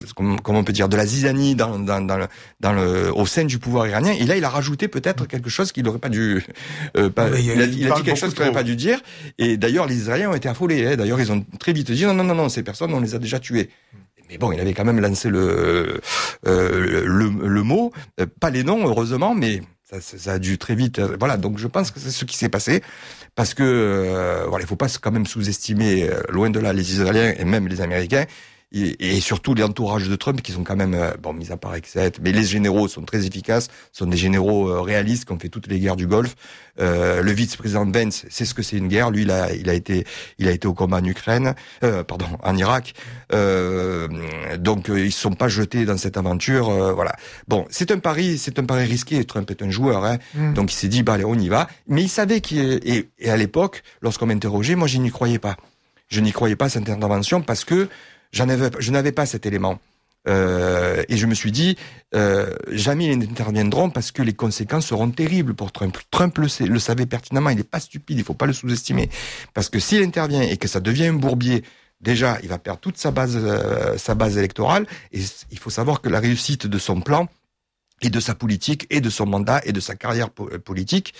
comment on peut dire, de la zizanie au sein du pouvoir iranien. Et là, il a rajouté peut-être quelque chose qu'il n'aurait pas dû. Il a dit quelque chose qu'il n'aurait pas dû dire. Et d'ailleurs, les Israéliens ont été affolés. Hein. D'ailleurs, ils ont très vite dit non, ces personnes, on les a déjà tuées. Mais bon, il avait quand même lancé le mot, pas les noms, heureusement, mais ça a dû très vite. Voilà, donc je pense que c'est ce qui s'est passé, parce que il faut pas quand même sous-estimer, loin de là, les Israéliens et même les Américains. Et surtout les entourages de Trump qui sont quand même, mis à part X7, mais les généraux sont très efficaces, sont des généraux réalistes qui ont fait toutes les guerres du Golfe. Le vice-président Vance, c'est ce que c'est une guerre. Lui, il a été au combat en Ukraine, en Irak. Donc ils se sont pas jetés dans cette aventure. Voilà. Bon, c'est un pari risqué. Trump est un joueur, hein. Donc il s'est dit, allez, on y va. Mais il savait et à l'époque, lorsqu'on m'interrogeait, moi, je n'y croyais pas. Je n'y croyais pas à cette intervention parce que je n'avais pas cet élément. Et je me suis dit, jamais ils n'interviendront parce que les conséquences seront terribles pour Trump. Trump le savait pertinemment, il n'est pas stupide, il faut pas le sous-estimer. Parce que s'il intervient et que ça devient un bourbier, déjà, il va perdre toute sa base électorale. Et il faut savoir que la réussite de son plan, et de sa politique, et de son mandat, et de sa carrière politique,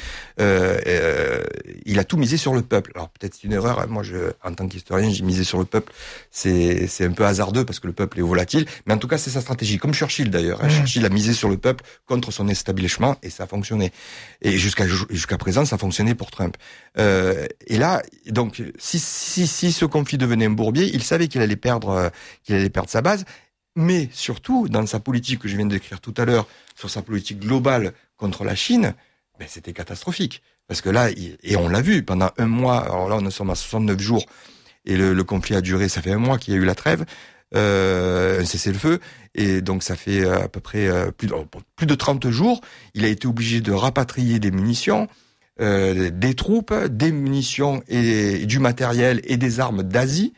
il a tout misé sur le peuple. Alors peut-être c'est une erreur, moi en tant qu'historien, j'ai misé sur le peuple, c'est un peu hasardeux parce que le peuple est volatile, mais en tout cas c'est sa stratégie, comme Churchill d'ailleurs. Churchill a misé sur le peuple contre son establishment, et ça a fonctionné. Et jusqu'à présent, ça a fonctionné pour Trump. Et là, donc, si ce conflit devenait un bourbier, il savait qu'il allait perdre sa base. Mais surtout, dans sa politique que je viens de décrire tout à l'heure, sur sa politique globale contre la Chine, c'était catastrophique. Parce que là, et on l'a vu, pendant un mois, alors là, nous sommes à 69 jours, et le conflit a duré, ça fait un mois qu'il y a eu la trêve, un cessez-le-feu, et donc ça fait à peu près plus de 30 jours, il a été obligé de rapatrier des munitions, des troupes, des munitions et du matériel et des armes d'Asie,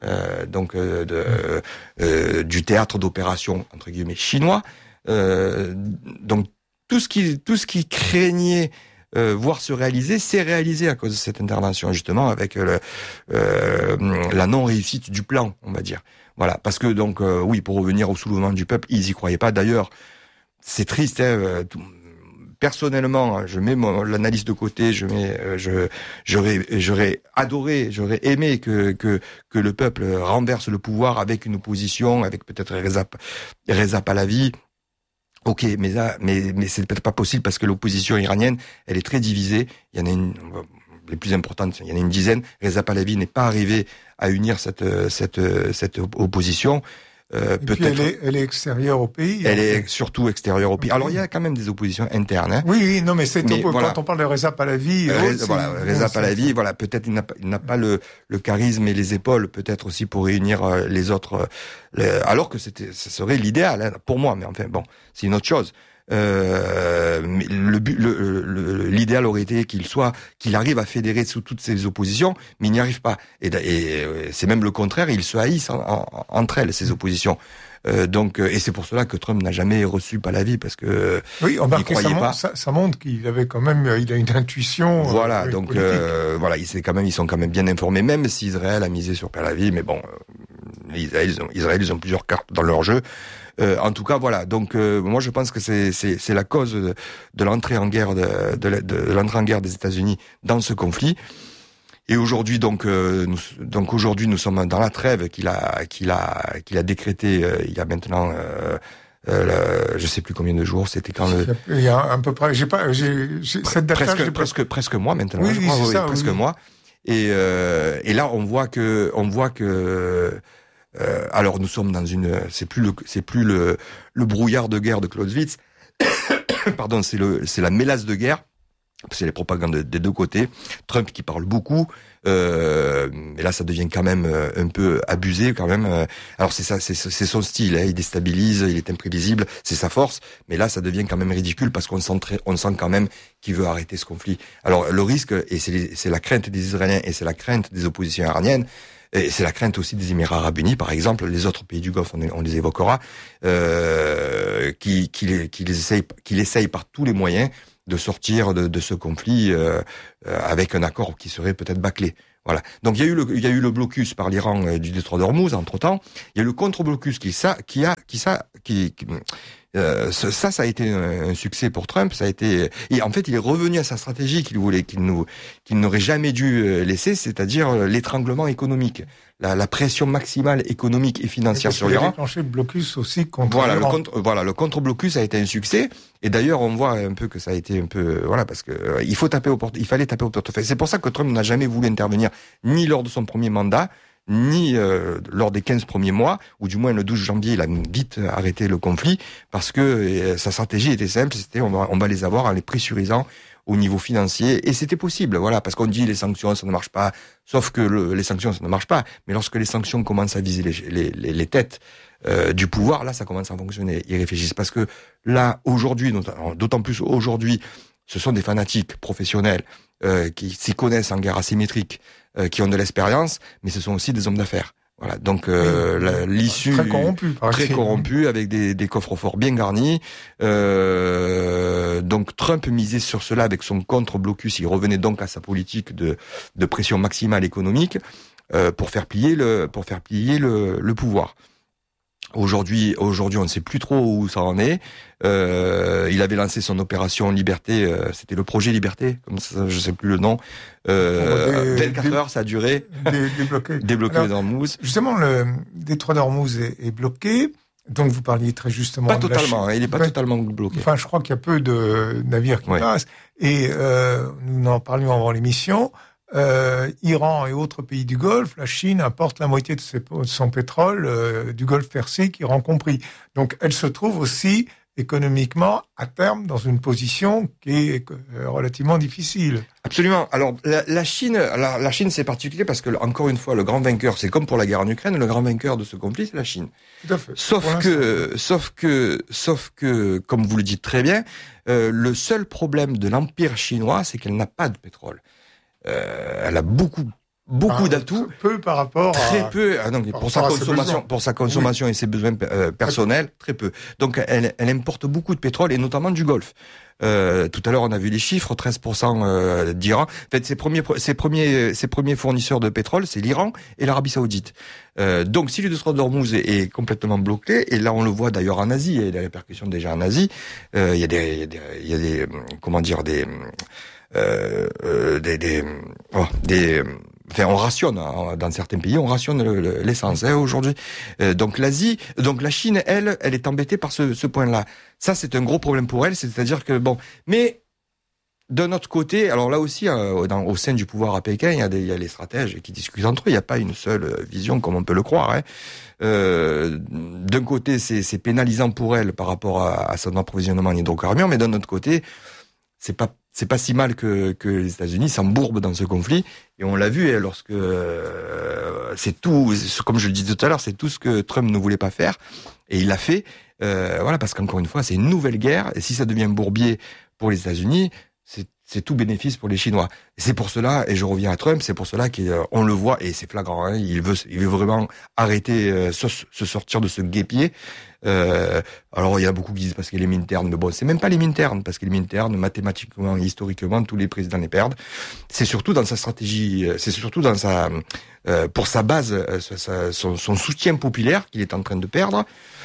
du théâtre d'opération entre guillemets chinois. Donc tout ce qui craignait voir se réaliser, s'est réalisé à cause de cette intervention, justement, avec la non-réussite du plan, on va dire. Voilà, parce que donc oui, pour revenir au soulèvement du peuple, ils y croyaient pas. D'ailleurs, c'est triste. Personnellement, je mets l'analyse de côté. J'aurais adoré, j'aurais aimé que le peuple renverse le pouvoir avec une opposition, avec peut-être Reza Pahlavi. Ok, mais c'est peut-être pas possible parce que l'opposition iranienne, elle est très divisée. Il y en a les plus importantes, il y en a une dizaine. Reza Pahlavi n'est pas arrivé à unir cette opposition. Peut-être. Puis elle est extérieure au pays. Elle est surtout extérieure au pays. Alors il y a quand même des oppositions internes. Hein. Oui, non, mais quand on parle de Reza Pahlavi. Reza Pahlavi, voilà, peut-être il n'a pas le charisme et les épaules, peut-être aussi pour réunir les autres. Alors que ce serait l'idéal hein, pour moi, mais enfin bon, c'est une autre chose. Mais l'idéal aurait été qu'il arrive à fédérer sous toutes ces oppositions, mais il n'y arrive pas. Et c'est même le contraire, ils se haïssent entre elles, ces oppositions. Donc, et c'est pour cela que Trump n'a jamais reçu Pahlavi, parce que oui, il croyait pas. Ça montre qu'il avait quand même, il a une intuition. Voilà, donc voilà, ils sont quand même bien informés, même si Israël a misé sur Pahlavi, mais bon, Israël, ils ont plusieurs cartes dans leur jeu. En tout cas, voilà. Donc, moi, je pense que c'est la cause de l'entrée en guerre de l'entrée en guerre des États-Unis dans ce conflit. Et aujourd'hui, donc aujourd'hui, nous sommes dans la trêve qu'il a décrété il y a maintenant. Je sais plus combien de jours. C'était quand il y a à peu près. Cette date-là, presque mois maintenant. Oui, je crois, c'est ça, presque mois. Et là, on voit que. Alors nous sommes dans c'est plus le brouillard de guerre de Clausewitz. Pardon, c'est la mélasse de guerre. C'est les propagandes des deux côtés. Trump qui parle beaucoup, mais là ça devient quand même un peu abusé quand même. Alors c'est ça, c'est son style. Hein. Il déstabilise, il est imprévisible, c'est sa force. Mais là ça devient quand même ridicule parce qu'on sent quand même qu'il veut arrêter ce conflit. Alors le risque, et c'est la crainte des Israéliens et c'est la crainte des oppositions iraniennes. Et c'est la crainte aussi des Émirats Arabes Unis, par exemple, les autres pays du Golfe, on les évoquera, qu'il essaye par tous les moyens de sortir de ce conflit avec un accord qui serait peut-être bâclé. Voilà. Donc il y a eu le blocus par l'Iran du détroit d'Ormuz entre-temps. Il y a eu le contre-blocus ça a été un succès pour Trump. Ça a été, et en fait, il est revenu à sa stratégie qu'il n'aurait jamais dû laisser, c'est-à-dire l'étranglement économique, la pression maximale économique et financière sur l'Iran. Il a déclenché le blocus aussi contre l'Iran. Le contre-blocus a été un succès. Et d'ailleurs, on voit un peu que ça a été un peu, parce que il fallait taper au portefeuille. C'est pour ça que Trump n'a jamais voulu intervenir, ni lors de son premier mandat, ni lors des 15 premiers mois, ou du moins le 12 janvier, il a vite arrêté le conflit, parce que sa stratégie était simple, c'était on va les avoir en les pressurisant au niveau financier, et c'était possible, parce qu'on dit les sanctions, ça ne marche pas, sauf que les sanctions, ça ne marche pas, mais lorsque les sanctions commencent à viser les têtes du pouvoir, là, ça commence à fonctionner. Ils réfléchissent, parce que là, aujourd'hui, d'autant plus aujourd'hui, ce sont des fanatiques professionnels qui s'y connaissent en guerre asymétrique, qui ont de l'expérience, mais ce sont aussi des hommes d'affaires. Voilà, donc l'issue très corrompue avec des coffres-forts bien garnis. Donc Trump misait sur cela avec son contre-blocus. Il revenait donc à sa politique de pression maximale économique pour faire plier le pouvoir. Aujourd'hui, on ne sait plus trop où ça en est. Il avait lancé son opération Liberté, c'était le projet Liberté, comme ça, je sais plus le nom. 24 heures, ça a duré. Débloqué les Hormuz. Justement, le détroit d'Hormuz est bloqué. Donc, vous parliez très justement. Pas totalement, il n'est pas totalement bloqué. Enfin, je crois qu'il y a peu de navires qui passent. Et nous en parlions avant l'émission. Iran et autres pays du Golfe, la Chine importe la moitié de son pétrole du Golfe Persique, Iran compris. Donc, elle se trouve aussi économiquement, à terme, dans une position qui est relativement difficile. Absolument. Alors, la Chine, c'est particulier parce que, encore une fois, le grand vainqueur, c'est comme pour la guerre en Ukraine, le grand vainqueur de ce conflit, c'est la Chine. Tout à fait. Sauf que, comme vous le dites très bien, le seul problème de l'empire chinois, c'est qu'elle n'a pas de pétrole. Elle a beaucoup d'atouts. Peu par rapport très peu. Pour sa consommation oui. Et ses besoins personnels, très peu. Donc elle importe beaucoup de pétrole et notamment du Golfe. Tout à l'heure on a vu les chiffres, 13% d'Iran. En fait, ses premiers fournisseurs de pétrole, c'est l'Iran et l'Arabie Saoudite. Donc si le détroit d'Ormuz est complètement bloqué, et là on le voit d'ailleurs en Asie, et les répercussions déjà en Asie, il y a des on rationne dans certains pays, on rationne l'essence aujourd'hui. Donc la Chine, elle est embêtée par ce point-là. Ça, c'est un gros problème pour elle, c'est-à-dire que mais d'un autre côté, alors là aussi, au sein du pouvoir à Pékin, il y a les stratèges qui discutent entre eux. Il n'y a pas une seule vision comme on peut le croire. D'un côté, c'est pénalisant pour elle par rapport à son approvisionnement en hydrocarbures, mais d'un autre côté, c'est pas si mal que les États-Unis s'embourbent dans ce conflit, et on l'a vu lorsque c'est tout, comme je le disais tout à l'heure, c'est tout ce que Trump ne voulait pas faire, et il l'a fait, parce qu'encore une fois, c'est une nouvelle guerre, et si ça devient bourbier pour les États-Unis, c'est tout bénéfice pour les Chinois. Et c'est pour cela, et je reviens à Trump, c'est pour cela qu'on le voit, et c'est flagrant, il veut vraiment arrêter, se sortir de ce guêpier. Alors il y a beaucoup qui disent parce qu'il y a les Minternes, mais bon, c'est même pas les Minternes, parce que les Minternes, mathématiquement, historiquement, tous les présidents les perdent. C'est surtout dans sa stratégie, c'est surtout dans pour sa base, son soutien populaire qu'il est en train de perdre,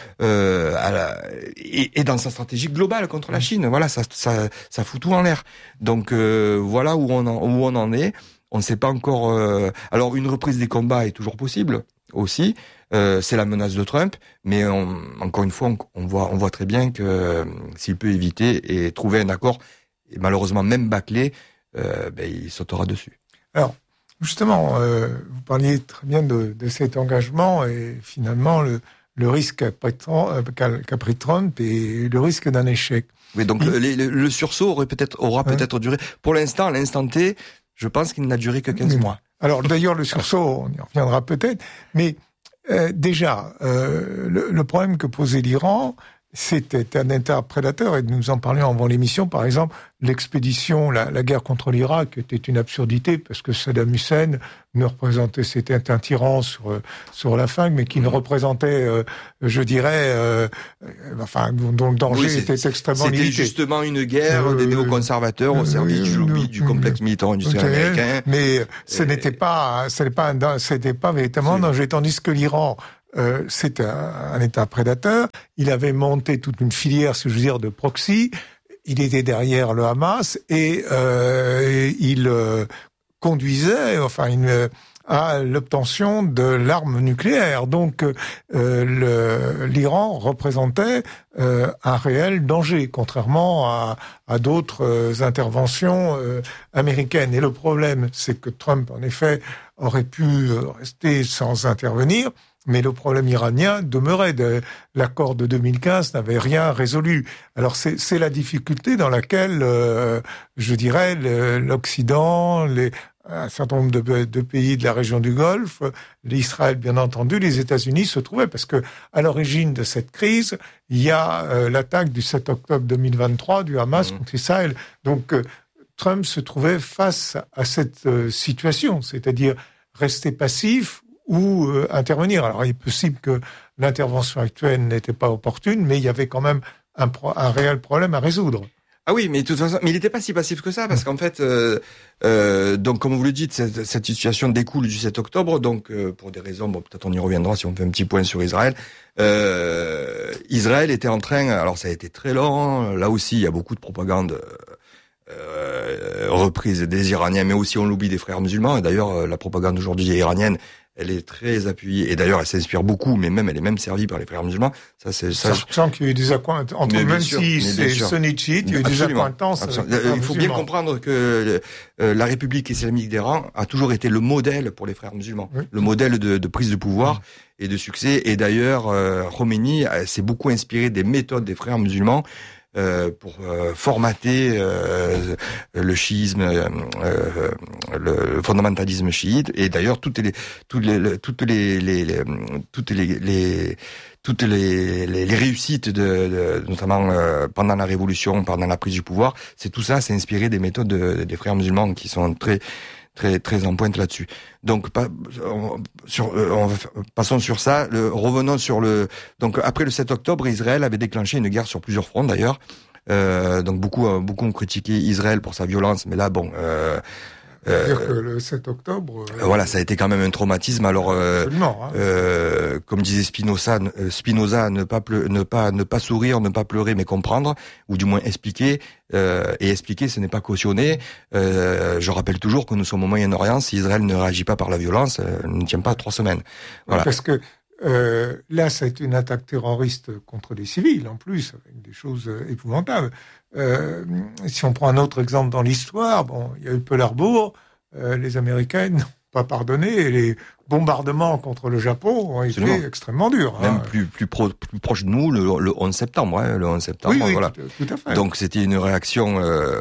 et dans sa stratégie globale contre la Chine. Voilà, ça fout tout en l'air. Donc voilà où on en est. On ne sait pas encore. Alors une reprise des combats est toujours possible aussi. C'est la menace de Trump, mais encore une fois, on voit très bien que s'il peut éviter et trouver un accord, et malheureusement même bâclé, il sautera dessus. Alors, justement, vous parliez très bien de cet engagement et finalement le risque qu'a pris Trump et le risque d'un échec. Oui, donc le sursaut aura peut-être duré. Pour l'instant, à l'instant T, je pense qu'il n'a duré que 15 mois. Alors d'ailleurs, le sursaut, on y reviendra peut-être, mais déjà, le problème que posait l'Iran, c'était un État prédateur, et nous en parlions avant l'émission. Par exemple, l'expédition, la guerre contre l'Irak était une absurdité parce que Saddam Hussein ne représentait, c'était un tyran sur la fin, mais qui ne représentait, je dirais, dont le danger était extrêmement limité. C'était justement une guerre des néoconservateurs au service du lobby du complexe militaire industriel américain. Mais c'était pas véritablement un danger, tandis que l'Iran, c'est un État prédateur. Il avait monté toute une filière, si je veux dire, de proxy. Il était derrière le Hamas et il conduisait, à l'obtention de l'arme nucléaire. Donc, l'Iran représentait un réel danger, contrairement à d'autres interventions américaines. Et le problème, c'est que Trump, en effet, aurait pu rester sans intervenir. Mais le problème iranien demeurait. L'accord de 2015 n'avait rien résolu. Alors c'est la difficulté dans laquelle, je dirais, l'Occident, un certain nombre de pays de la région du Golfe, l'Israël bien entendu, les États-Unis se trouvaient, parce que à l'origine de cette crise, il y a l'attaque du 7 octobre 2023 du Hamas contre Israël. Donc Trump se trouvait face à cette situation, c'est-à-dire rester passif ou intervenir. Alors il est possible que l'intervention actuelle n'était pas opportune, mais il y avait quand même un réel problème à résoudre. Ah oui, mais de toute façon, il n'était pas si passif que ça, parce qu'en fait, donc comme vous le dites, cette situation découle du 7 octobre, donc pour des raisons, peut-être on y reviendra si on fait un petit point sur Israël. Israël était en train, alors ça a été très long, là aussi il y a beaucoup de propagande reprise des Iraniens, mais aussi on l'oublie des frères musulmans, et d'ailleurs la propagande aujourd'hui iranienne, elle est très appuyée, et d'ailleurs elle s'inspire beaucoup, mais même elle est même servie par les frères musulmans. Sachant qu'il y a eu des accointances, même si c'est sunni-chiite, il y a eu des accointances. Il faut bien comprendre que la République islamique d'Iran a toujours été le modèle pour les frères musulmans, le modèle de prise de pouvoir et de succès. Et d'ailleurs, Khomeini s'est beaucoup inspiré des méthodes des frères musulmans pour formater le chiisme, le fondamentalisme chiite, et d'ailleurs toutes les réussites notamment pendant la révolution, pendant la prise du pouvoir, c'est inspiré des méthodes des frères musulmans qui sont très en pointe là-dessus. Donc passons sur ça, revenons sur donc après le 7 octobre, Israël avait déclenché une guerre sur plusieurs fronts d'ailleurs. Donc beaucoup ont critiqué Israël pour sa violence, mais là dire que le 7 octobre... voilà, ça a été quand même un traumatisme. Alors, comme disait Spinoza, ne pas sourire, ne pas pleurer, mais comprendre, ou du moins expliquer. Et expliquer, ce n'est pas cautionner. Je rappelle toujours que nous sommes au Moyen-Orient. Si Israël ne réagit pas par la violence, elle ne tient pas 3 semaines. Voilà. Parce que là, ça a été une attaque terroriste contre des civils, en plus, avec des choses épouvantables. Si on prend un autre exemple dans l'histoire, il y a eu Pearl Harbor, les Américains n'ont pas pardonné, et les bombardements contre le Japon ont été extrêmement durs. Même plus proche de nous, le 11 septembre, le 11 septembre, oui, voilà. Tout à fait. Donc c'était une réaction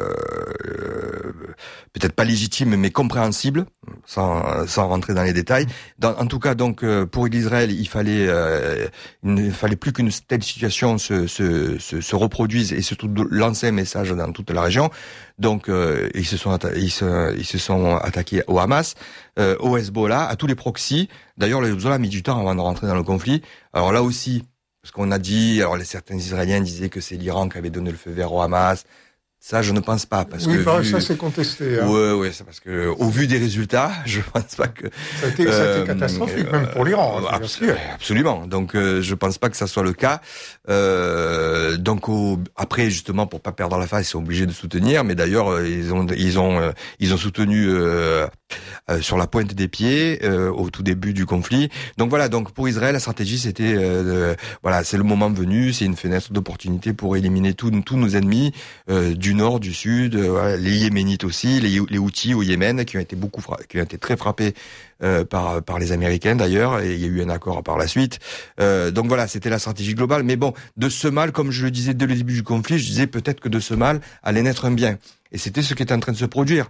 peut-être pas légitime, mais compréhensible, sans rentrer dans les détails. En tout cas, donc pour l'Israël, il ne fallait plus qu'une telle situation se reproduise et surtout lancer un message dans toute la région. Donc ils se sont attaqués au Hamas, au Hezbollah, à tous les proxys. D'ailleurs, le Hezbollah a mis du temps avant de rentrer dans le conflit. Alors là aussi, parce qu'on a dit, certains Israéliens disaient que c'est l'Iran qui avait donné le feu vert au Hamas. Ça, je ne pense pas, parce que ça c'est contesté. Hein. Ouais, c'est parce que au vu des résultats, je pense pas que ça a été catastrophique même pour l'Iran. Absolument. Donc, je pense pas que ça soit le cas. Donc, après, justement, pour pas perdre la face, ils sont obligés de soutenir. Mais d'ailleurs, ils ont soutenu sur la pointe des pieds au tout début du conflit. Donc voilà. Donc pour Israël, la stratégie c'était c'est le moment venu, c'est une fenêtre d'opportunité pour éliminer tous nos ennemis du nord, du sud, les Yéménites aussi, les Houthis au Yémen qui ont été très frappés par les Américains d'ailleurs, et il y a eu un accord par la suite. Donc voilà, c'était la stratégie globale. Mais bon, de ce mal, comme je le disais dès le début du conflit, je disais peut-être que de ce mal allait naître un bien. Et c'était ce qui était en train de se produire.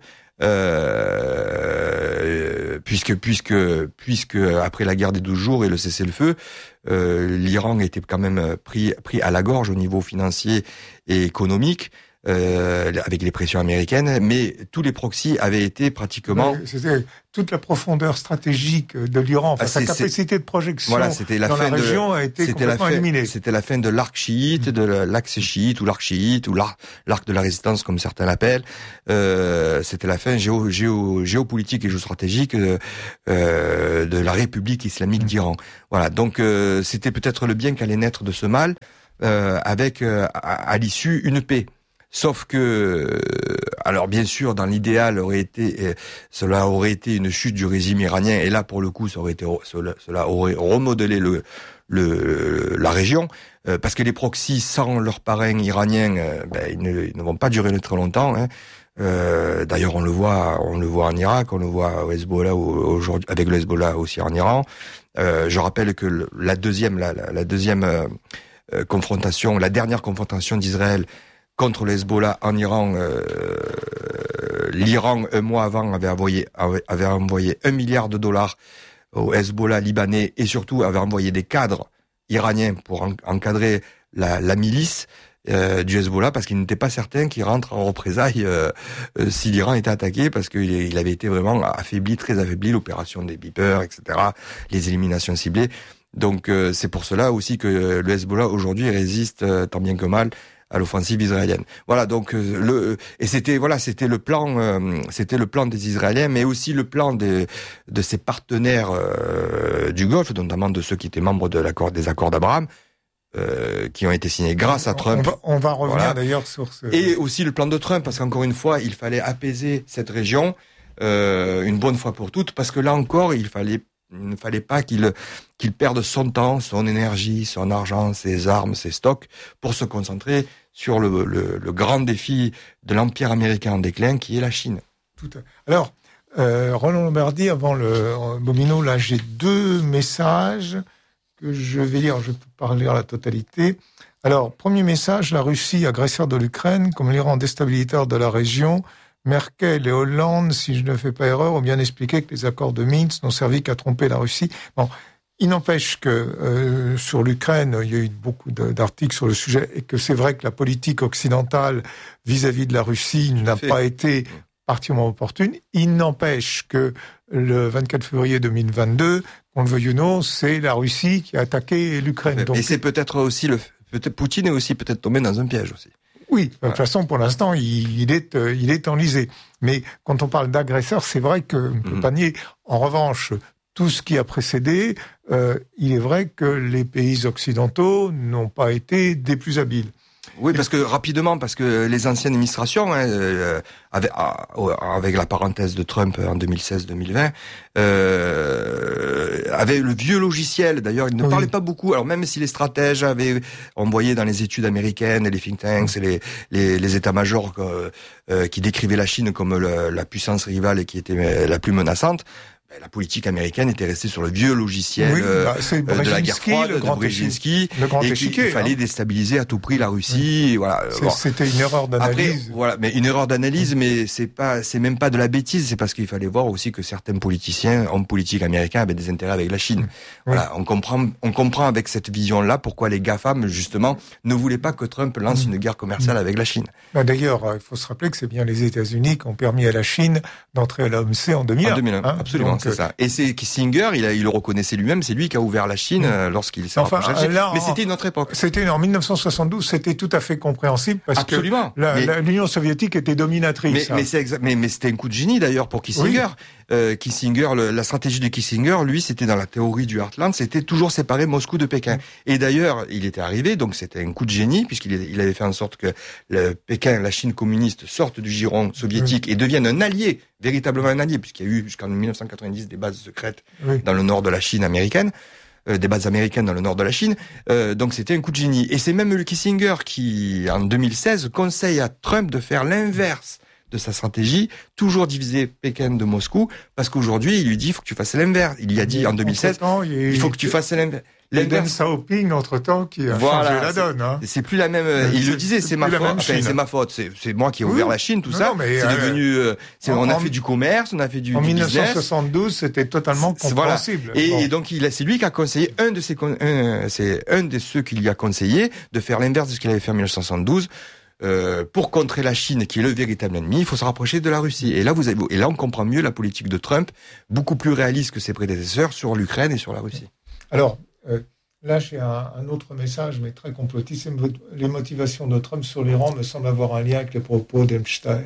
Puisque après la guerre des 12 jours et le cessez-le-feu, l'Iran était quand même pris à la gorge au niveau financier et économique. Avec les pressions américaines, mais tous les proxys avaient été pratiquement... C'était toute la profondeur stratégique de l'Iran, sa capacité de projection dans la région a été complètement éliminée. C'était la fin de l'arc chiite, de l'axe chiite, ou l'arc de la résistance, comme certains l'appellent. C'était la fin géopolitique et géostratégique de la République islamique d'Iran. Voilà, donc c'était peut-être le bien qu'allait naître de ce mal, avec à l'issue une paix. Sauf que, alors bien sûr, dans l'idéal, cela aurait été une chute du régime iranien, et là, pour le coup, cela aurait remodelé la région, parce que les proxys, sans leurs parrains iraniens, ils ne vont pas durer très longtemps. Hein. D'ailleurs, on le voit en Irak, on le voit au Hezbollah aujourd'hui, avec le Hezbollah aussi en Iran. Je rappelle que la deuxième confrontation, la dernière confrontation d'Israël contre le Hezbollah en Iran, l'Iran, un mois avant, avait envoyé $1 milliard au Hezbollah libanais, et surtout avait envoyé des cadres iraniens pour encadrer la milice du Hezbollah, parce qu'il n'était pas certain qu'il rentre en représailles si l'Iran était attaqué, parce qu'il avait été vraiment très affaibli, l'opération des beepers, etc., les éliminations ciblées. Donc c'est pour cela aussi que le Hezbollah aujourd'hui résiste tant bien que mal à l'offensive israélienne. Voilà, donc c'était le plan des Israéliens, mais aussi le plan de ses partenaires du Golfe, notamment de ceux qui étaient membres des accords d'Abraham, qui ont été signés grâce à Trump. On va revenir d'ailleurs sur ce... Et aussi le plan de Trump, parce qu'encore une fois, il fallait apaiser cette région une bonne fois pour toutes, parce que là encore, il ne fallait pas qu'il perde son temps, son énergie, son argent, ses armes, ses stocks, pour se concentrer sur le grand défi de l'empire américain en déclin, qui est la Chine. Tout à fait. Alors, Roland Lombardi, avant le Bomino, là, j'ai 2 messages que je vais lire. Je peux pas lire la totalité. Alors, premier message, la Russie, agresseur de l'Ukraine, comme l'Iran déstabilisateur de la région. Merkel et Hollande, si je ne fais pas erreur, ont bien expliqué que les accords de Minsk n'ont servi qu'à tromper la Russie. Bon, il n'empêche que sur l'Ukraine, il y a eu beaucoup d'articles sur le sujet, et que c'est vrai que la politique occidentale vis-à-vis de la Russie n'a pas été particulièrement opportune. Il n'empêche que le 24 février 2022, qu'on le veuille ou non, c'est la Russie qui a attaqué l'Ukraine. Et c'est peut-être aussi Poutine est aussi peut-être tombé dans un piège aussi. Oui, de toute façon, pour l'instant, il est enlisé. Mais quand on parle d'agresseur, c'est vrai qu'on ne peut pas nier. En revanche, tout ce qui a précédé, il est vrai que les pays occidentaux n'ont pas été des plus habiles. Oui, parce que les anciennes administrations, avec la parenthèse de Trump en 2016-2020, avaient le vieux logiciel. D'ailleurs, ils ne parlaient pas beaucoup. Alors même si les stratèges avaient envoyé dans les études américaines, les think tanks et les états-majors qui décrivaient la Chine comme la puissance rivale et qui était la plus menaçante, la politique américaine était restée sur le vieux logiciel de la guerre froide, de Brzezinski, et qu'il fallait déstabiliser à tout prix la Russie. Voilà. C'était une erreur d'analyse. Après, mais une erreur d'analyse, mais c'est même pas de la bêtise, c'est parce qu'il fallait voir aussi que certains politiciens, hommes politiques américains, avaient des intérêts avec la Chine. Voilà, on comprend avec cette vision-là pourquoi les GAFAM, justement, ne voulaient pas que Trump lance une guerre commerciale avec la Chine. D'ailleurs, il faut se rappeler que c'est bien les États-Unis qui ont permis à la Chine d'entrer à l'OMC en 2001. En 2001, absolument. C'est ça. Et c'est Kissinger, il le reconnaissait lui-même, c'est lui qui a ouvert la Chine lorsqu'il s'est rapproché. Mais c'était une autre époque. C'était en 1972, c'était tout à fait compréhensible parce que l'Union soviétique était dominatrice. Mais c'était un coup de génie d'ailleurs pour Kissinger. Kissinger, la stratégie de Kissinger, lui, c'était dans la théorie du Heartland, c'était toujours séparer Moscou de Pékin. Et d'ailleurs, il était arrivé, donc c'était un coup de génie, puisqu'il avait fait en sorte que Pékin, la Chine communiste, sorte du giron soviétique et devienne un allié, véritablement un allié, puisqu'il y a eu jusqu'en 1990 des bases secrètes dans le nord de la Chine américaine, des bases américaines dans le nord de la Chine. Donc c'était un coup de génie. Et c'est même le Kissinger qui, en 2016, conseille à Trump de faire l'inverse de sa stratégie, toujours diviser Pékin de Moscou, parce qu'aujourd'hui, il lui dit, il faut que tu fasses l'inverse. Il y a dit en 2016, il faut que tu fasses Et Deng Xiaoping, entre-temps, qui a changé la donne. Hein. C'est plus la même... il le disait, c'est ma faute. Enfin, c'est ma faute. C'est moi qui ai ouvert la Chine, tout ça. Mais c'est devenu... on a fait du commerce, on a fait du business. En 1972, c'était totalement compréhensible. Voilà. Et donc, c'est lui qui a conseillé, c'est un de ceux qui lui a conseillé de faire l'inverse de ce qu'il avait fait en 1972. Pour contrer la Chine, qui est le véritable ennemi, il faut se rapprocher de la Russie. Et là, on comprend mieux la politique de Trump, beaucoup plus réaliste que ses prédécesseurs sur l'Ukraine et sur la Russie. Alors, là, j'ai un autre message, mais très complotiste. Les motivations de Trump sur l'Iran me semblent avoir un lien avec les propos d'Epstein.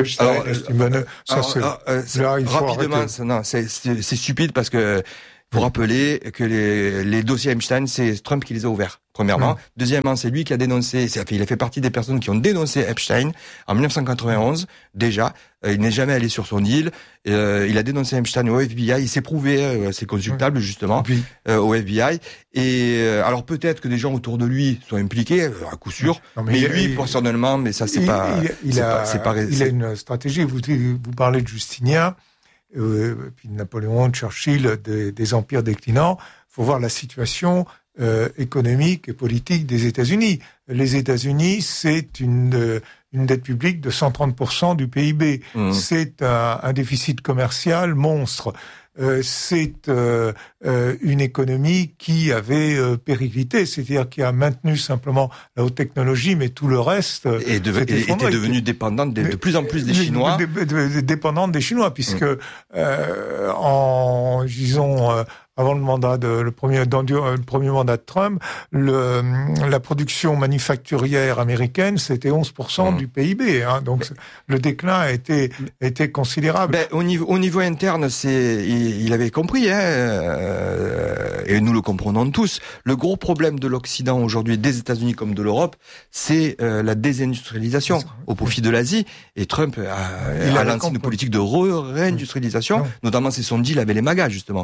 Rapidement, c'est stupide parce que vous rappelez que les dossiers Epstein, c'est Trump qui les a ouverts, premièrement. Deuxièmement, c'est lui qui a dénoncé, il a fait partie des personnes qui ont dénoncé Epstein en 1991, déjà. Il n'est jamais allé sur son île. Il a dénoncé Epstein au FBI. Il s'est prouvé, c'est consultable, justement, au FBI. Et alors peut-être que des gens autour de lui sont impliqués, à coup sûr. Mais lui, personnellement, mais ça, c'est pas... Il a une stratégie. Vous parlez de Justinien. Puis Napoléon, Churchill, des empires déclinants. Il faut voir la situation économique et politique des États-Unis. Les États-Unis, c'est une dette publique de 130% du PIB. C'est un déficit commercial monstre. C'est une économie qui avait périclité, c'est-à-dire qui a maintenu simplement la haute technologie, mais tout le reste était devenu dépendante de plus en plus des Chinois. Dépendante des Chinois, puisque avant le premier mandat de Trump, la production manufacturière américaine, c'était 11% du PIB. Hein, donc le déclin a été considérable. Au niveau interne, il avait compris, et nous le comprenons tous. Le gros problème de l'Occident aujourd'hui, des États-Unis comme de l'Europe, c'est la désindustrialisation au profit de l'Asie. Et Trump a lancé une politique de réindustrialisation, notamment c'est son deal avec les MAGA, justement.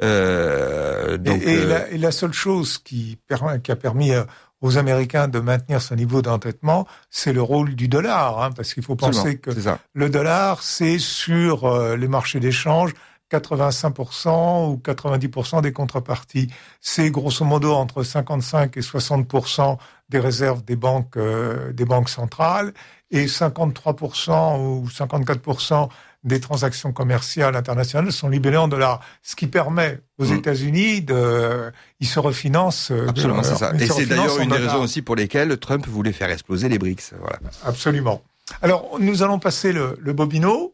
La seule chose qui a permis aux Américains de maintenir ce niveau d'endettement, c'est le rôle du dollar, hein, parce qu'il faut penser que le dollar, c'est sur les marchés d'échange 85% ou 90% des contreparties. C'est grosso modo entre 55 et 60% des réserves des banques centrales et 53% ou 54% des transactions commerciales internationales sont libellées en dollars, ce qui permet aux États-Unis ils se refinancent. Absolument, c'est ça. Et c'est d'ailleurs une des raisons aussi pour lesquelles Trump voulait faire exploser les BRICS. Voilà. Absolument. Alors, nous allons passer le bobino.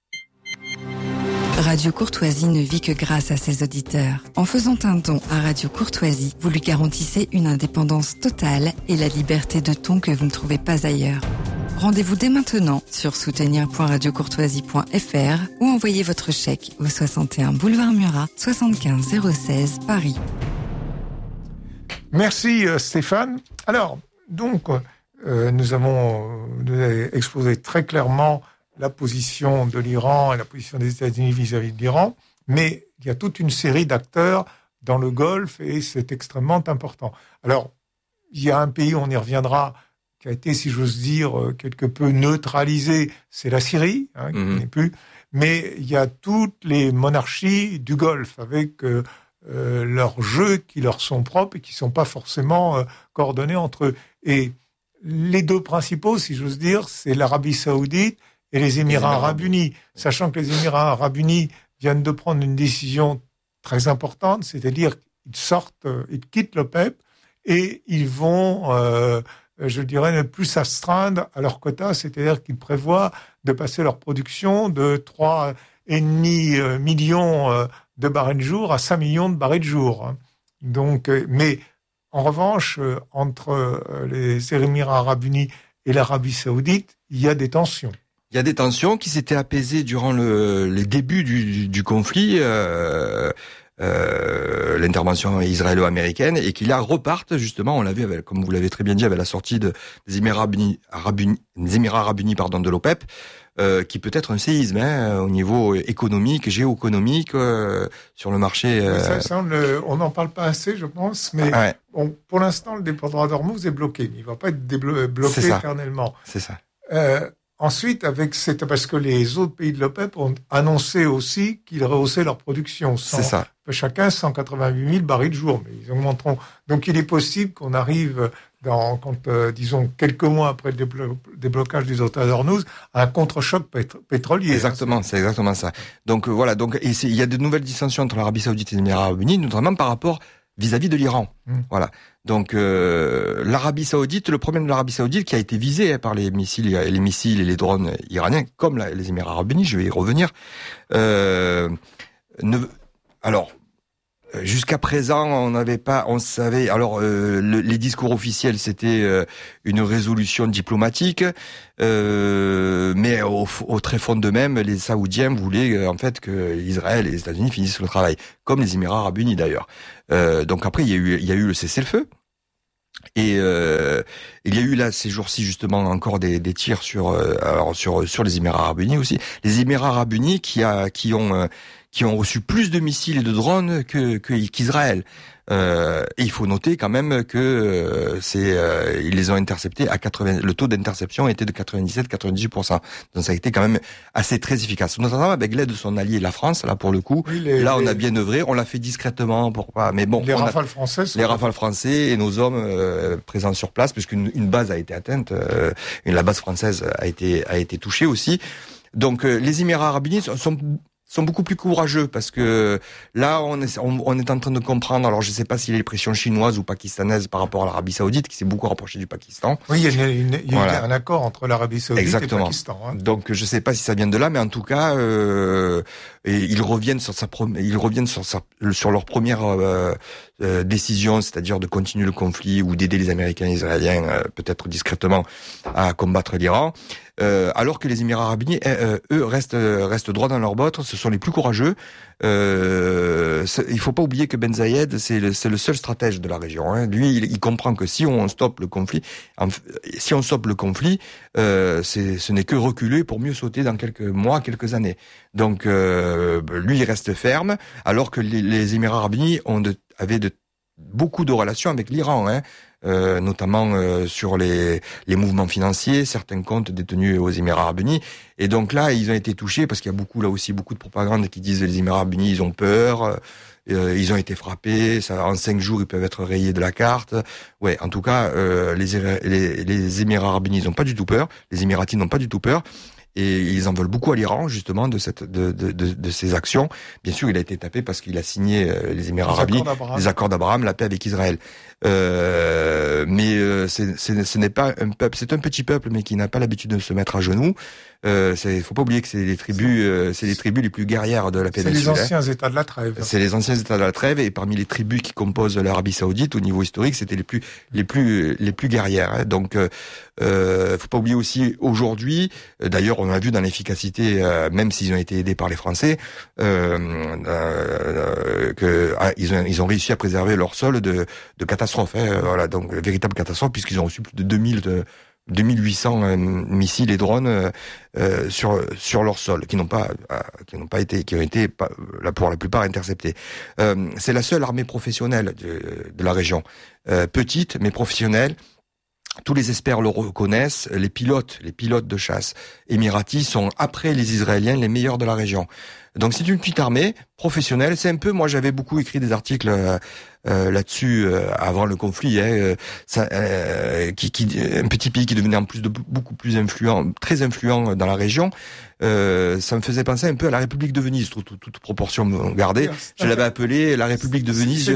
Radio Courtoisie ne vit que grâce à ses auditeurs. En faisant un don à Radio Courtoisie, vous lui garantissez une indépendance totale et la liberté de ton que vous ne trouvez pas ailleurs. Rendez-vous dès maintenant sur soutenir.radiocourtoisie.fr ou envoyez votre chèque au 61 boulevard Murat, 75 016 Paris. Merci Stéphane. Alors, donc, nous avez exposé très clairement la position de l'Iran et la position des États-Unis vis-à-vis de l'Iran, mais il y a toute une série d'acteurs dans le Golfe et c'est extrêmement important. Alors, il y a un pays, on y reviendra, qui a été, si j'ose dire, quelque peu neutralisé, c'est la Syrie, qui n'est plus, mais il y a toutes les monarchies du Golfe avec leurs jeux qui leur sont propres et qui ne sont pas forcément coordonnés entre eux. Et les deux principaux, si j'ose dire, c'est l'Arabie Saoudite et les Émirats Arabes Unis, sachant que les Émirats Arabes Unis viennent de prendre une décision très importante, c'est-à-dire qu'ils quittent l'OPEP et ils vont, je dirais, ne plus s'astreindre à leur quota, c'est-à-dire qu'ils prévoient de passer leur production de 3,5 millions de barils de jour à 5 millions de barils de jour. Donc, mais en revanche, entre les Émirats Arabes Unis et l'Arabie Saoudite, il y a des tensions. Il y a des tensions qui s'étaient apaisées durant les débuts du conflit, l'intervention israélo-américaine, et qui là repartent justement, on l'a vu, comme vous l'avez très bien dit, avec la sortie des Émirats Arabes Unis de l'OPEP, qui peut être un séisme au niveau économique, géoéconomique, sur le marché. On n'en parle pas assez, je pense, mais bon, pour l'instant, le dépôt d'Ormuz est bloqué. Il ne va pas être bloqué éternellement. C'est ça. ensuite, parce que les autres pays de l'OPEP ont annoncé aussi qu'ils rehaussaient leur production. C'est ça. Chacun 188 000 barils de jour, mais ils augmenteront. Donc il est possible qu'on arrive disons, quelques mois après le déblocage du delta d'Ormuz, à un contre-choc pétrolier. Exactement, c'est exactement ça. Donc voilà, il y a de nouvelles dissensions entre l'Arabie Saoudite et les Émirats Arabes Unis, notamment par rapport vis-à-vis de l'Iran. Voilà. Donc l'Arabie Saoudite, le problème de l'Arabie Saoudite qui a été visé par les missiles et les drones iraniens, comme les Émirats Arabes Unis, je vais y revenir. Jusqu'à présent, on savait. Alors, les discours officiels, c'était une résolution diplomatique, mais au très fond d'eux-mêmes, les Saoudiens voulaient en fait que Israël et les États-Unis finissent le travail, comme les Émirats Arabes Unis d'ailleurs. Donc après, il y a eu le cessez-le-feu. Et il y a eu là ces jours-ci justement encore des tirs sur les Émirats Arabes Unis aussi. Les Émirats Arabes Unis qui ont reçu plus de missiles et de drones qu'Israël. Et il faut noter quand même que ils les ont interceptés à 80. Le taux d'interception était de 97-98%. Donc ça a été quand même assez très efficace. Notamment avec l'aide de son allié la France. Là pour le coup, on a bien œuvré. On l'a fait discrètement mais bon. Les Rafales français. Les Rafales français et nos hommes présents sur place, puisqu'une base a été atteinte. La base française a été touchée aussi. Donc les Émirats Arabes Unis sont beaucoup plus courageux parce que là on est en train de comprendre. Alors je sais pas s'il y a les pressions chinoises ou pakistanaises par rapport à l'Arabie Saoudite qui s'est beaucoup rapprochée du Pakistan. Oui, il y a eu un accord entre l'Arabie Saoudite et le Pakistan. Donc je sais pas si ça vient de là, mais en tout cas ils reviennent sur leur première décision, c'est-à-dire de continuer le conflit ou d'aider les Américains et les Israéliens peut-être discrètement à combattre l'Iran. Alors que les Émirats Arabes Unis, eux, restent droits dans leurs bottes. Ce sont les plus courageux. Il faut pas oublier que Ben Zayed, c'est le seul stratège de la région. Lui, il comprend que si on stoppe le conflit, ce n'est que reculer pour mieux sauter dans quelques mois, quelques années. Donc, lui, il reste ferme, alors que les Émirats Arabes Unis avaient beaucoup de relations avec l'Iran, notamment sur les mouvements financiers, certains comptes détenus aux Émirats Arabes Unis. Et donc là, ils ont été touchés parce qu'il y a beaucoup de propagande qui disent les Émirats Arabes Unis, ils ont peur, ils ont été frappés, en 5 jours ils peuvent être rayés de la carte. Ouais, en tout cas, les Émirats Arabes Unis, ils n'ont pas du tout peur, les Émiratis n'ont pas du tout peur. Et ils en veulent beaucoup à l'Iran, justement, de ces actions. Bien sûr, il a été tapé parce qu'il a signé, les Émirats Arabes Unis, les accords d'Abraham, la paix avec Israël. Mais ce n'est pas un peuple, c'est un petit peuple, mais qui n'a pas l'habitude de se mettre à genoux. Faut pas oublier que c'est les tribus les plus guerrières de la péninsule. C'est les anciens États de la trêve. C'est les anciens États de la trêve, et parmi les tribus qui composent l'Arabie Saoudite, au niveau historique, c'était les plus guerrières. Donc, faut pas oublier aussi aujourd'hui. D'ailleurs, on a vu dans l'efficacité, même s'ils ont été aidés par les Français, ils ont réussi à préserver leur sol de catastrophes. Voilà, donc véritable catastrophe, puisqu'ils ont reçu plus de 2800 missiles et drones sur leur sol, qui ont été pour la plupart interceptés. C'est la seule armée professionnelle de la région, petite mais professionnelle. Tous les experts le reconnaissent. Les pilotes de chasse émiratis sont, après les Israéliens, les meilleurs de la région. Donc c'est une petite armée professionnelle. C'est un peu, moi j'avais beaucoup écrit des articles là-dessus avant le conflit, un petit pays qui devenait en plus de beaucoup plus très influent dans la région. Ça me faisait penser un peu à la République de Venise, toute proportion gardée. Je l'avais appelé la République de Venise,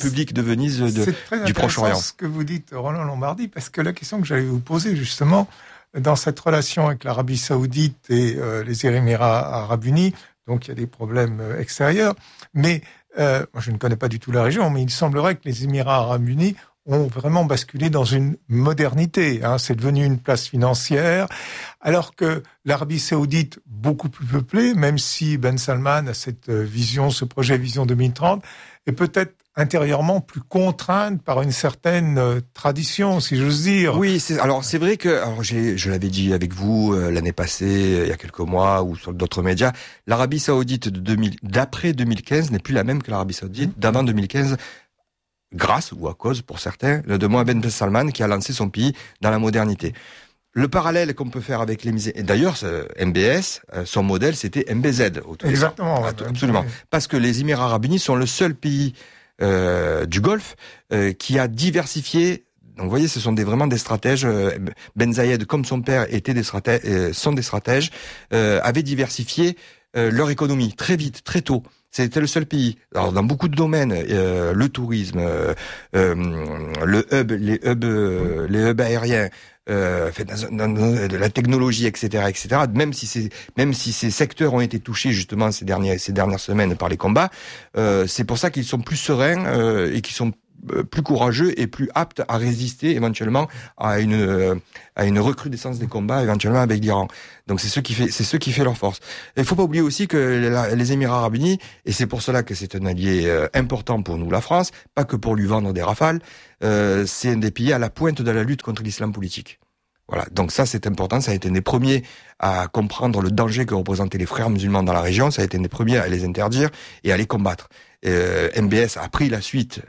du Proche-Orient. C'est ce que vous dites, Roland Lombardi, parce que la question que j'allais vous poser justement dans cette relation avec l'Arabie Saoudite et les Émirats Arabes Unis. Donc, il y a des problèmes extérieurs. Mais, moi, je ne connais pas du tout la région, mais il semblerait que les Émirats Arabes Unis ont vraiment basculé dans une modernité. C'est devenu une place financière. Alors que l'Arabie Saoudite, beaucoup plus peuplée, même si Ben Salman a cette vision, ce projet Vision 2030, est peut-être intérieurement plus contrainte par une certaine tradition, si j'ose dire. Oui, c'est vrai que, je l'avais dit avec vous l'année passée, il y a quelques mois, ou sur d'autres médias, l'Arabie Saoudite d'après 2015 n'est plus la même que l'Arabie Saoudite d'avant 2015, grâce ou à cause, pour certains, de Mohammed Ben Salman qui a lancé son pays dans la modernité. le parallèle qu'on peut faire avec les... Et d'ailleurs, MBS, son modèle, c'était MBZ. Exactement. Absolument. Parce que les Émirats Arabes Unis sont le seul pays du Golfe qui a diversifié. Donc, vous voyez, ce sont vraiment des stratèges. Ben Zayed, comme son père, sont des stratèges, avaient diversifié leur économie très vite, très tôt. C'était le seul pays. Alors, dans beaucoup de domaines, le tourisme, les hubs aériens, de la technologie, etc., etc. Même si ces secteurs ont été touchés justement ces dernières semaines par les combats, c'est pour ça qu'ils sont plus sereins et qu'ils sont plus courageux et plus aptes à résister éventuellement à une recrudescence des combats éventuellement avec l'Iran. Donc c'est ce qui fait leur force. Il faut pas oublier aussi que les Émirats Arabes Unis, et c'est pour cela que c'est un allié important pour nous, la France, pas que pour lui vendre des Rafales, c'est un des pays à la pointe de la lutte contre l'islam politique. Voilà, donc ça c'est important, ça a été un des premiers à comprendre le danger que représentaient les frères musulmans dans la région, ça a été un des premiers à les interdire et à les combattre. MBS a pris la suite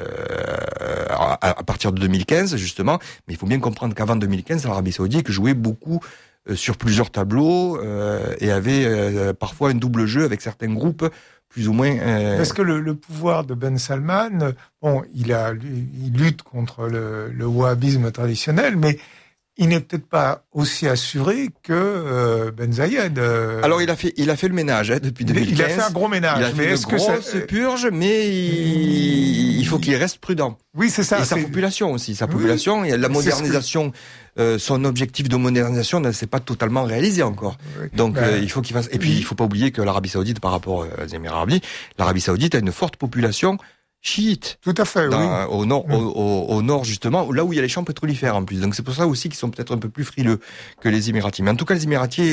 à partir de 2015 justement, mais il faut bien comprendre qu'avant 2015, l'Arabie Saoudite jouait beaucoup sur plusieurs tableaux et avait parfois un double jeu avec certains groupes plus ou moins. Est-ce que le pouvoir de Ben Salman, bon, il lutte contre le wahhabisme traditionnel, mais il n'est peut-être pas aussi assuré que Ben Zayed. Alors il a fait le ménage depuis 2015. Il a fait un gros ménage. Il a fait une grosse purge, mais il faut qu'il reste prudent. Oui, c'est ça. Et sa population aussi. Sa population, la modernisation, son objectif de modernisation ne s'est pas totalement réalisé encore. Oui. Donc il faut qu'il fasse. Et puis il faut pas oublier que l'Arabie Saoudite, par rapport aux Émirats Arabes Unis, l'Arabie Saoudite a une forte population chiites. Tout à fait, oui. Au nord, justement, là où il y a les champs pétrolifères, en plus. Donc, c'est pour ça aussi qu'ils sont peut-être un peu plus frileux que les Émiratis. Mais en tout cas, les Émiratis,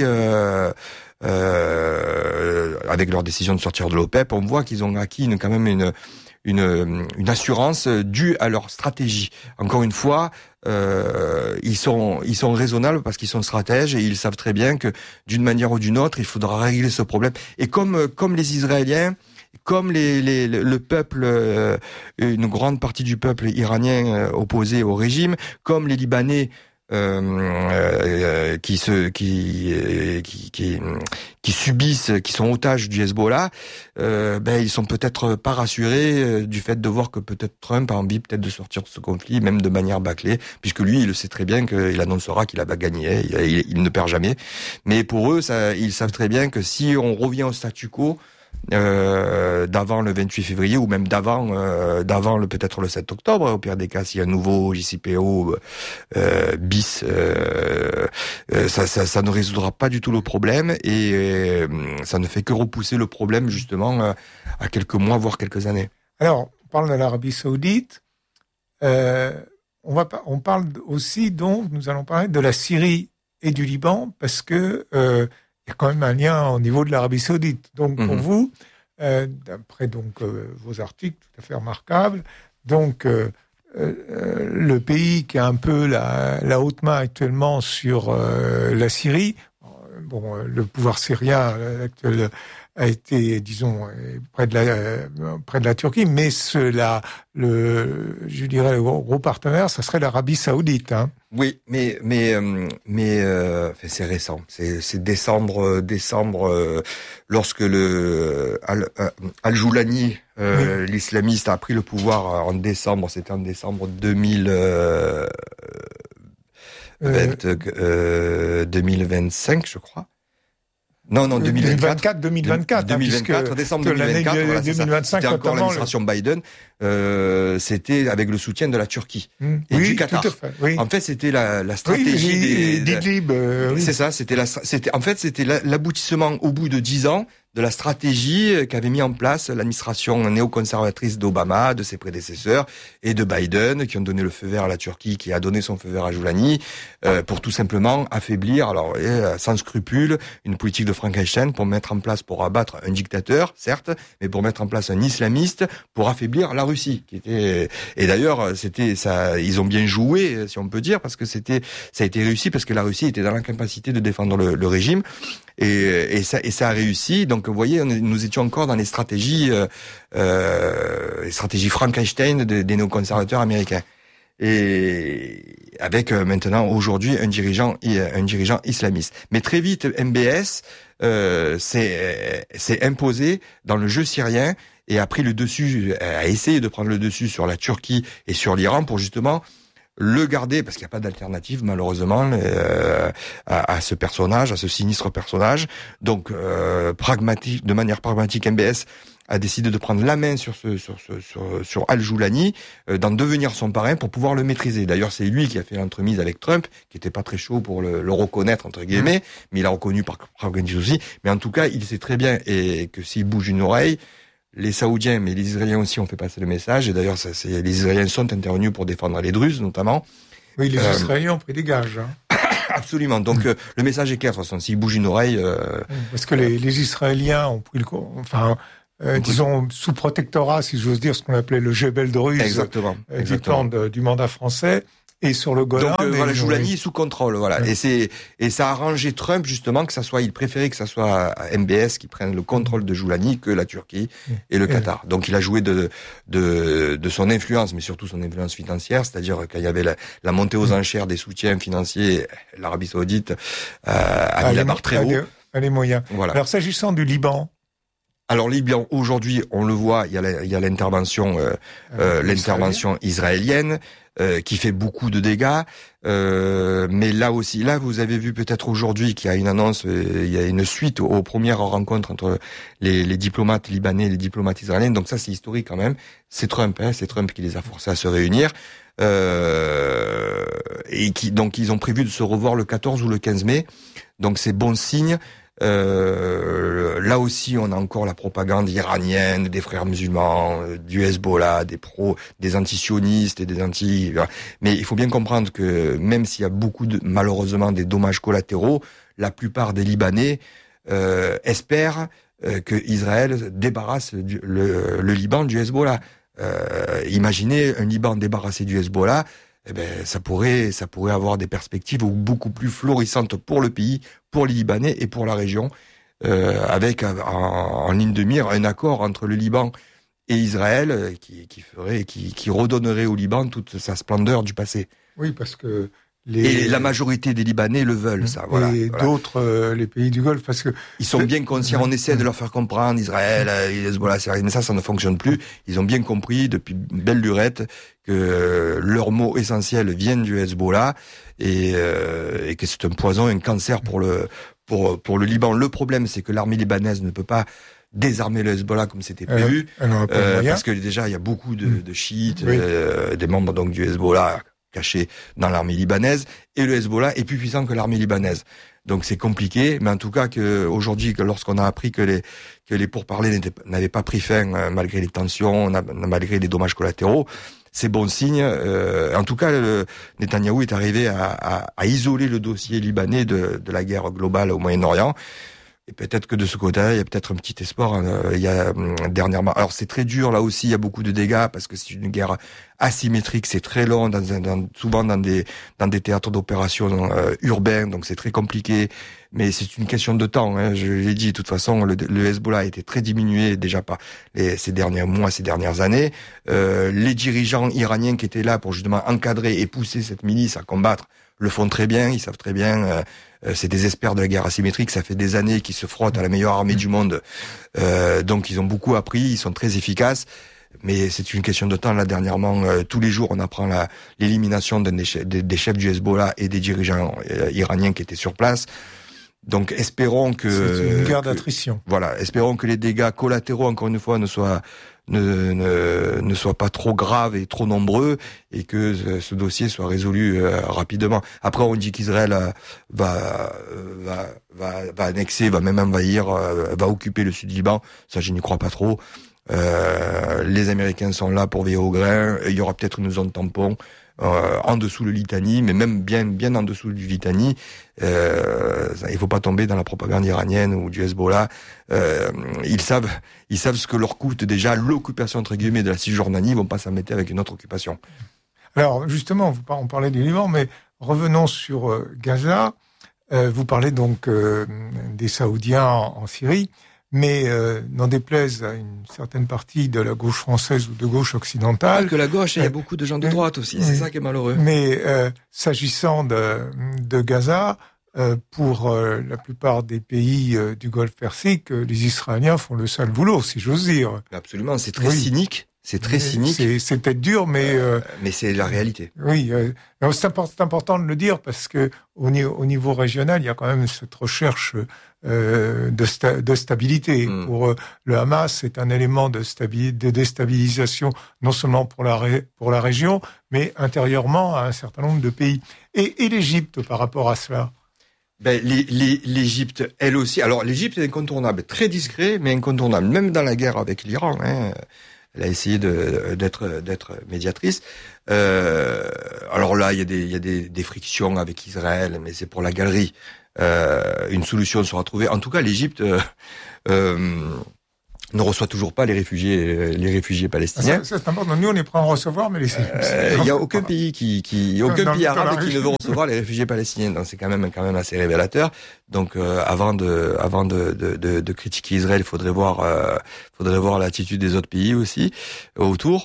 avec leur décision de sortir de l'OPEP, on voit qu'ils ont acquis quand même une assurance due à leur stratégie. Encore une fois, ils sont raisonnables parce qu'ils sont stratèges et ils savent très bien que d'une manière ou d'une autre, il faudra régler ce problème. Et comme les Israéliens, comme le peuple, une grande partie du peuple iranien opposé au régime, comme les Libanais qui subissent, qui sont otages du Hezbollah, ils sont peut-être pas rassurés du fait de voir que peut-être Trump a envie peut-être de sortir de ce conflit, même de manière bâclée, puisque lui, il le sait très bien qu'il annoncera qu'il va gagner, il ne perd jamais. Mais pour eux, ils savent très bien que si on revient au statu quo, d'avant le 28 février ou même d'avant peut-être le 7 octobre, au pire des cas, s'il y a un nouveau JCPO bis, ça ne résoudra pas du tout le problème et ça ne fait que repousser le problème justement à quelques mois, voire quelques années. Alors, on parle de l'Arabie Saoudite, on parle aussi, donc, nous allons parler de la Syrie et du Liban, parce que il y a quand même un lien au niveau de l'Arabie Saoudite. Donc, pour vous, d'après vos articles tout à fait remarquables, donc le pays qui a un peu la haute main actuellement sur la Syrie, le pouvoir syrien actuel a été, disons, près de la Turquie, mais je dirais le gros partenaire, ça serait l'Arabie Saoudite. Hein. Oui, mais c'est récent. C'est décembre, lorsque Al-Joulani, l'islamiste, a pris le pouvoir en décembre. C'était en décembre 2025, je crois. Non, 2024, décembre 2024. Voilà, 2025, c'était encore l'administration Biden. C'était avec le soutien de la Turquie et du Qatar. Tout à fait, oui. En fait, c'était la stratégie d'Idlib. C'est ça. C'était l'aboutissement au bout de 10 ans de la stratégie qu'avait mis en place l'administration néoconservatrice d'Obama, de ses prédécesseurs, et de Biden, qui ont donné le feu vert à la Turquie, qui a donné son feu vert à Joulani, pour tout simplement affaiblir, sans scrupule, une politique de Frankenstein pour abattre un dictateur, certes, mais pour mettre en place un islamiste, pour affaiblir la Russie, et d'ailleurs, ils ont bien joué, si on peut dire, parce que ça a été réussi, parce que la Russie était dans l'incapacité de défendre le régime, et ça a réussi. Donc, vous voyez, nous étions encore dans les stratégies Frankenstein des néoconservateurs américains. et avec maintenant aujourd'hui un dirigeant islamiste. Mais très vite, MBS s'est imposé dans le jeu syrien et a pris le dessus, a essayé de prendre le dessus sur la Turquie et sur l'Iran pour justement le garder, parce qu'il n'y a pas d'alternative malheureusement à ce personnage, à ce sinistre personnage. Donc de manière pragmatique, MBS a décidé de prendre la main sur Al-Joulani, d'en devenir son parrain pour pouvoir le maîtriser. D'ailleurs, c'est lui qui a fait l'entremise avec Trump, qui était pas très chaud pour le reconnaître entre guillemets, mais il a reconnu par pragmatisme aussi. Mais en tout cas, il sait très bien et que s'il bouge une oreille, les Saoudiens, mais les Israéliens aussi ont fait passer le message. Et d'ailleurs, les Israéliens sont intervenus pour défendre les Druzes, notamment. Oui, les Israéliens ont pris des gages. Hein. Absolument. Donc, le message est clair. De toute façon, s'il bouge une oreille... Parce que les Israéliens ont pris disons, sous protectorat, si j'ose dire, ce qu'on appelait le Jebel Druze. Exactement. Du temps du mandat français. Et sur le Golan. Donc voilà, Joulani est sous contrôle, voilà. Ouais. Et ça a arrangé Trump justement il préférait que ça soit MBS qui prenne le contrôle de Joulani que la Turquie et le Qatar. Donc il a joué de son influence, mais surtout son influence financière, c'est-à-dire qu'il y avait la montée aux enchères des soutiens financiers, l'Arabie Saoudite a mis la barre très haut. Les moyens. Voilà. Alors s'agissant du Liban. Alors Liban, aujourd'hui, on le voit, il y a l'intervention israélienne. Qui fait beaucoup de dégâts, mais là vous avez vu peut-être aujourd'hui qu'il y a une annonce, il y a une suite aux premières rencontres entre les diplomates libanais et les diplomates israéliens, donc ça c'est historique quand même, c'est Trump qui les a forcés à se réunir, et donc ils ont prévu de se revoir le 14 ou le 15 mai, donc c'est bon signe. Là aussi, on a encore la propagande iranienne, des frères musulmans, du Hezbollah, des anti-sionistes et des anti... Mais il faut bien comprendre que même s'il y a malheureusement des dommages collatéraux, la plupart des Libanais espèrent que Israël débarrasse le Liban du Hezbollah. Imaginez un Liban débarrassé du Hezbollah, ça pourrait avoir des perspectives beaucoup plus florissantes pour le pays, pour les Libanais et pour la région, avec en ligne de mire un accord entre le Liban et Israël qui redonnerait au Liban toute sa splendeur du passé. Oui, parce que et la majorité des Libanais le veulent, ça. Voilà. Et d'autres, les pays du Golfe, parce que ils sont bien conscients. On essaie de leur faire comprendre Israël, Hezbollah, mais ça ne fonctionne plus. Ils ont bien compris depuis belle lurette que leurs mots essentiels viennent du Hezbollah et que c'est un poison, un cancer pour le Liban. Le problème, c'est que l'armée libanaise ne peut pas désarmer le Hezbollah comme c'était prévu, parce que déjà il y a beaucoup de chiites, des membres donc du Hezbollah cachés dans l'armée libanaise, et le Hezbollah est plus puissant que l'armée libanaise. Donc c'est compliqué, mais en tout cas aujourd'hui, lorsqu'on a appris que les pourparlers n'avaient pas pris fin malgré les tensions, malgré les dommages collatéraux, c'est bon signe. En tout cas, Netanyahou est arrivé à isoler le dossier libanais de la guerre globale au Moyen-Orient. Et peut-être que de ce côté-là, il y a peut-être un petit espoir. Il y a dernièrement. Alors c'est très dur là aussi. Il y a beaucoup de dégâts parce que c'est une guerre asymétrique. C'est très long, souvent dans des théâtres d'opération urbains. Donc c'est très compliqué. Mais c'est une question de temps. Hein. Je l'ai dit. De toute façon, le Hezbollah a été très diminué déjà par ces derniers mois, ces dernières années. Les dirigeants iraniens qui étaient là pour justement encadrer et pousser cette milice à combattre le font très bien. Ils savent très bien. C'est des experts de la guerre asymétrique, ça fait des années qu'ils se frottent à la meilleure armée du monde, donc ils ont beaucoup appris, ils sont très efficaces, mais c'est une question de temps. Là dernièrement, tous les jours on apprend l'élimination des chefs du Hezbollah et des dirigeants iraniens qui étaient sur place. Donc espérons que... C'est une guerre d'attrition. Voilà, espérons que les dégâts collatéraux, encore une fois, ne soient pas trop graves et trop nombreux, et que ce dossier soit résolu rapidement. Après, on dit qu'Israël va annexer, va même envahir, va occuper le sud du Liban. Ça, je n'y crois pas trop. Les Américains sont là pour veiller au grain. Il y aura peut-être une zone tampon en dessous le Litani, mais même bien en dessous du Litani. Il faut pas tomber dans la propagande iranienne ou du Hezbollah. Ils savent ce que leur coûte déjà l'occupation entre guillemets de la Cisjordanie. Ils vont pas s'embêter avec une autre occupation. Alors justement, on parlait du Liban, mais revenons sur Gaza. Vous parlez donc des Saoudiens en Syrie. mais n'en déplaise à une certaine partie de la gauche française ou de gauche occidentale. Pas que la gauche, il y a beaucoup de gens de droite aussi, c'est ça qui est malheureux. Mais s'agissant de Gaza, pour la plupart des pays du Golfe Persique, les Israéliens font le sale boulot, si j'ose dire. Absolument, c'est très cynique. C'est très cynique. C'est peut-être dur, mais c'est la réalité. Oui, c'est important de le dire parce que au niveau régional, il y a quand même cette recherche de stabilité. Pour le Hamas, c'est un élément de déstabilisation non seulement pour la région, mais intérieurement à un certain nombre de pays. Et l'Égypte par rapport à cela. L'Égypte, elle aussi. Alors l'Égypte est incontournable, très discret, mais incontournable. Même dans la guerre avec l'Iran, elle a essayé d'être médiatrice. Alors là, il y a des frictions avec Israël, mais c'est pour la galerie. Une solution sera trouvée. En tout cas, l'Égypte ne reçoit toujours pas les réfugiés palestiniens. C'est important. Nous, on est prêts à en recevoir, mais il y a aucun pays aucun pays arabe qui ne veut recevoir les réfugiés palestiniens. Donc c'est quand même assez révélateur. Donc avant de critiquer Israël, il faudrait voir l'attitude des autres pays aussi autour.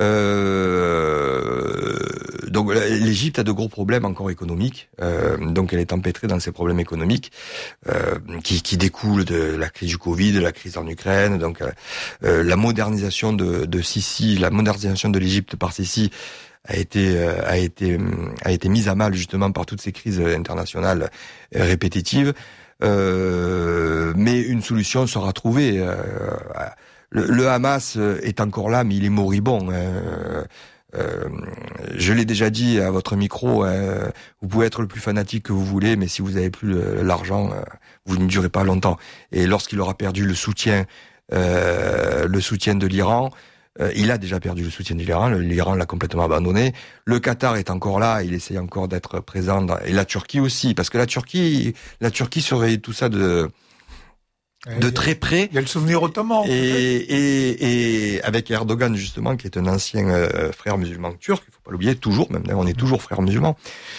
Donc l'Égypte a de gros problèmes encore économiques, donc elle est empêtrée dans ces problèmes économiques qui découlent de la crise du Covid, de la crise en Ukraine. Donc la modernisation de Sisi, la modernisation de l'Égypte par Sisi a été mise à mal justement par toutes ces crises internationales répétitives. Mais une solution sera trouvée. Le Hamas est encore là, mais il est moribond. Je l'ai déjà dit à votre micro, vous pouvez être le plus fanatique que vous voulez, mais si vous n'avez plus l'argent, vous ne durez pas longtemps. Et lorsqu'il aura perdu le soutien de l'Iran, il a déjà perdu le soutien de l'Iran l'a complètement abandonné. Le Qatar est encore là, il essaye encore d'être présent, et la Turquie aussi, parce que la Turquie surveille tout ça de très près. Il y a le souvenir ottoman. Et avec Erdogan, justement, qui est un ancien frère musulman turc, il faut pas l'oublier, toujours, même là, on est toujours frères musulmans,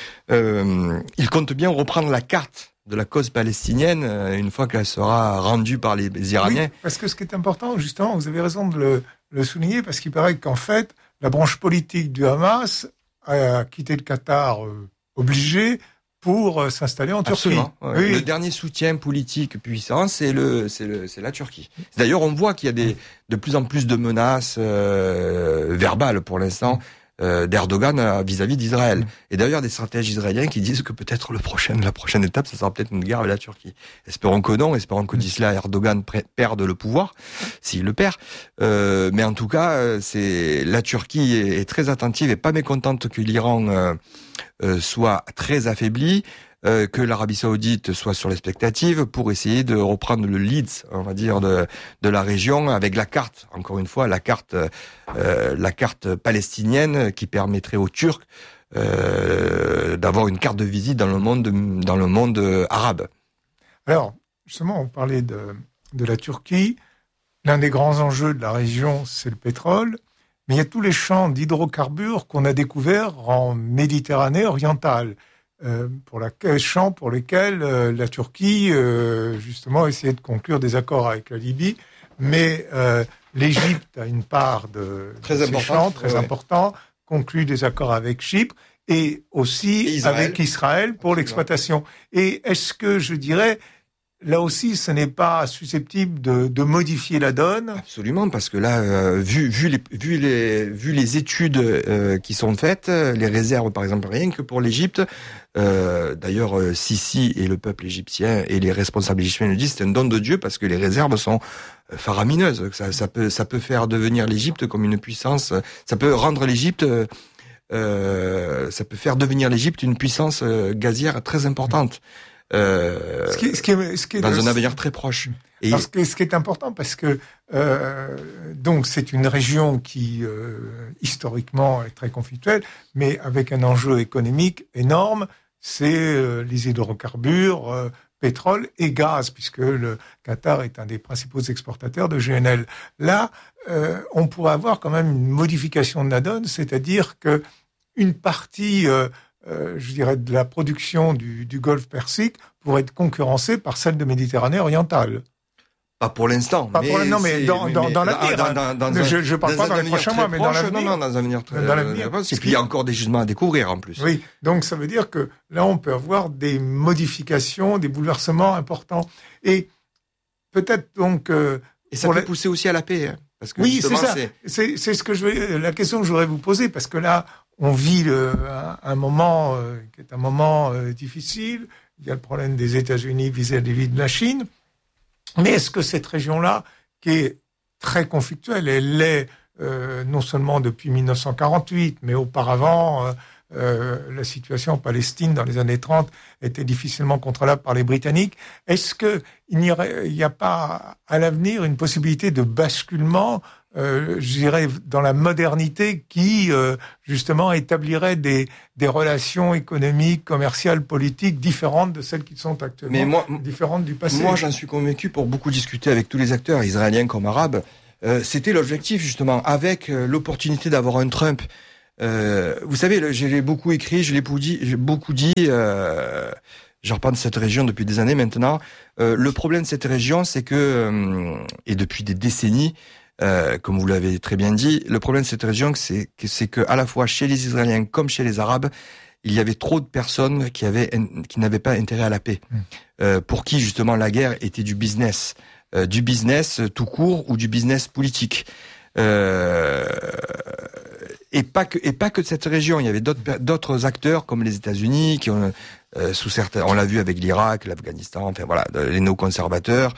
il compte bien reprendre la carte de la cause palestinienne une fois qu'elle sera rendue par les Iraniens. Oui, parce que ce qui est important, justement, vous avez raison de le souligner, parce qu'il paraît qu'en fait, la branche politique du Hamas a quitté le Qatar obligé pour s'installer en Turquie. Absolument. Oui. Le dernier soutien politique puissant, c'est la Turquie. D'ailleurs, on voit qu'il y a de plus en plus de menaces verbales pour l'instant d'Erdogan vis-à-vis d'Israël. Et d'ailleurs, des stratèges israéliens qui disent que peut-être la prochaine étape, ça sera peut-être une guerre avec la Turquie. Espérons que non, espérons que d'ici là, Erdogan perde le pouvoir, s'il le perd. Mais en tout cas, la Turquie est très attentive et pas mécontente que l'Iran soit très affaibli, que l'Arabie Saoudite soit sur l'expectative pour essayer de reprendre le lead, on va dire, de la région avec la carte. Encore une fois, la carte palestinienne qui permettrait aux Turcs d'avoir une carte de visite dans le monde arabe. Alors, justement, on parlait de la Turquie. L'un des grands enjeux de la région, c'est le pétrole. Mais il y a tous les champs d'hydrocarbures qu'on a découverts en Méditerranée orientale. Champs pour lesquels la Turquie, justement, essayait de conclure des accords avec la Libye. Mais l'Égypte a une part de ces champs très important, conclut des accords avec Chypre et aussi avec Israël pour l'exploitation. Et est-ce que, je dirais, là aussi, ce n'est pas susceptible de modifier la donne? Absolument, parce que là, vu les études qui sont faites, les réserves, par exemple, rien que pour l'Égypte, d'ailleurs, Sisi et le peuple égyptien et les responsables égyptiens le disent, c'est un don de Dieu parce que les réserves sont faramineuses. Ça peut faire devenir l'Égypte comme une puissance. Ça peut rendre l'Égypte. Ça peut faire devenir l'Égypte une puissance gazière très importante. Dans un avenir très proche. Ce qui est important, parce que donc c'est une région qui historiquement est très conflictuelle, mais avec un enjeu économique énorme, c'est les hydrocarbures, pétrole et gaz, puisque le Qatar est un des principaux exportateurs de GNL. Là, on pourrait avoir quand même une modification de la donne, c'est-à-dire que une partie je dirais, de la production du Golfe Persique pourrait être concurrencée par celle de Méditerranée orientale. Pas pour l'instant. Pas pour l'instant, mais dans l'avenir. Je ne parle pas dans les prochains mois, mais dans l'avenir. Non, dans un avenir très proche. Et puis, il y a encore des jugements à découvrir, en plus. Oui. Donc, ça veut dire que là, on peut avoir des modifications, des bouleversements importants. Et peut-être donc... et ça peut pousser aussi à la paix, hein, parce que oui, c'est ça. C'est ce que la question que je voudrais vous poser, parce que là, on vit un moment qui est un moment difficile. Il y a le problème des États-Unis vis-à-vis de la Chine. Mais est-ce que cette région-là, qui est très conflictuelle, elle l'est non seulement depuis 1948, mais auparavant, la situation en Palestine dans les années 30 était difficilement contrôlable par les Britanniques. Est-ce qu'il n'y a pas à l'avenir une possibilité de basculement, je dirais, dans la modernité qui, justement, établirait des relations économiques, commerciales, politiques différentes de celles qui sont actuellement différentes du passé? Moi, j'en suis convaincu, pour beaucoup discuter avec tous les acteurs, israéliens comme arabes, c'était l'objectif, justement, avec l'opportunité d'avoir un Trump. Vous savez, j'ai beaucoup écrit, j'ai beaucoup dit, je reparle de cette région depuis des années maintenant. Le problème de cette région, c'est que, et depuis des décennies, comme vous l'avez très bien dit, le problème de cette région, c'est que à la fois chez les Israéliens comme chez les Arabes, il y avait trop de personnes qui n'avaient pas intérêt à la paix, pour qui justement la guerre était du business tout court ou du business politique. Et pas que de cette région. Il y avait d'autres acteurs comme les États-Unis qui ont on l'a vu avec l'Irak, l'Afghanistan, enfin voilà, les néoconservateurs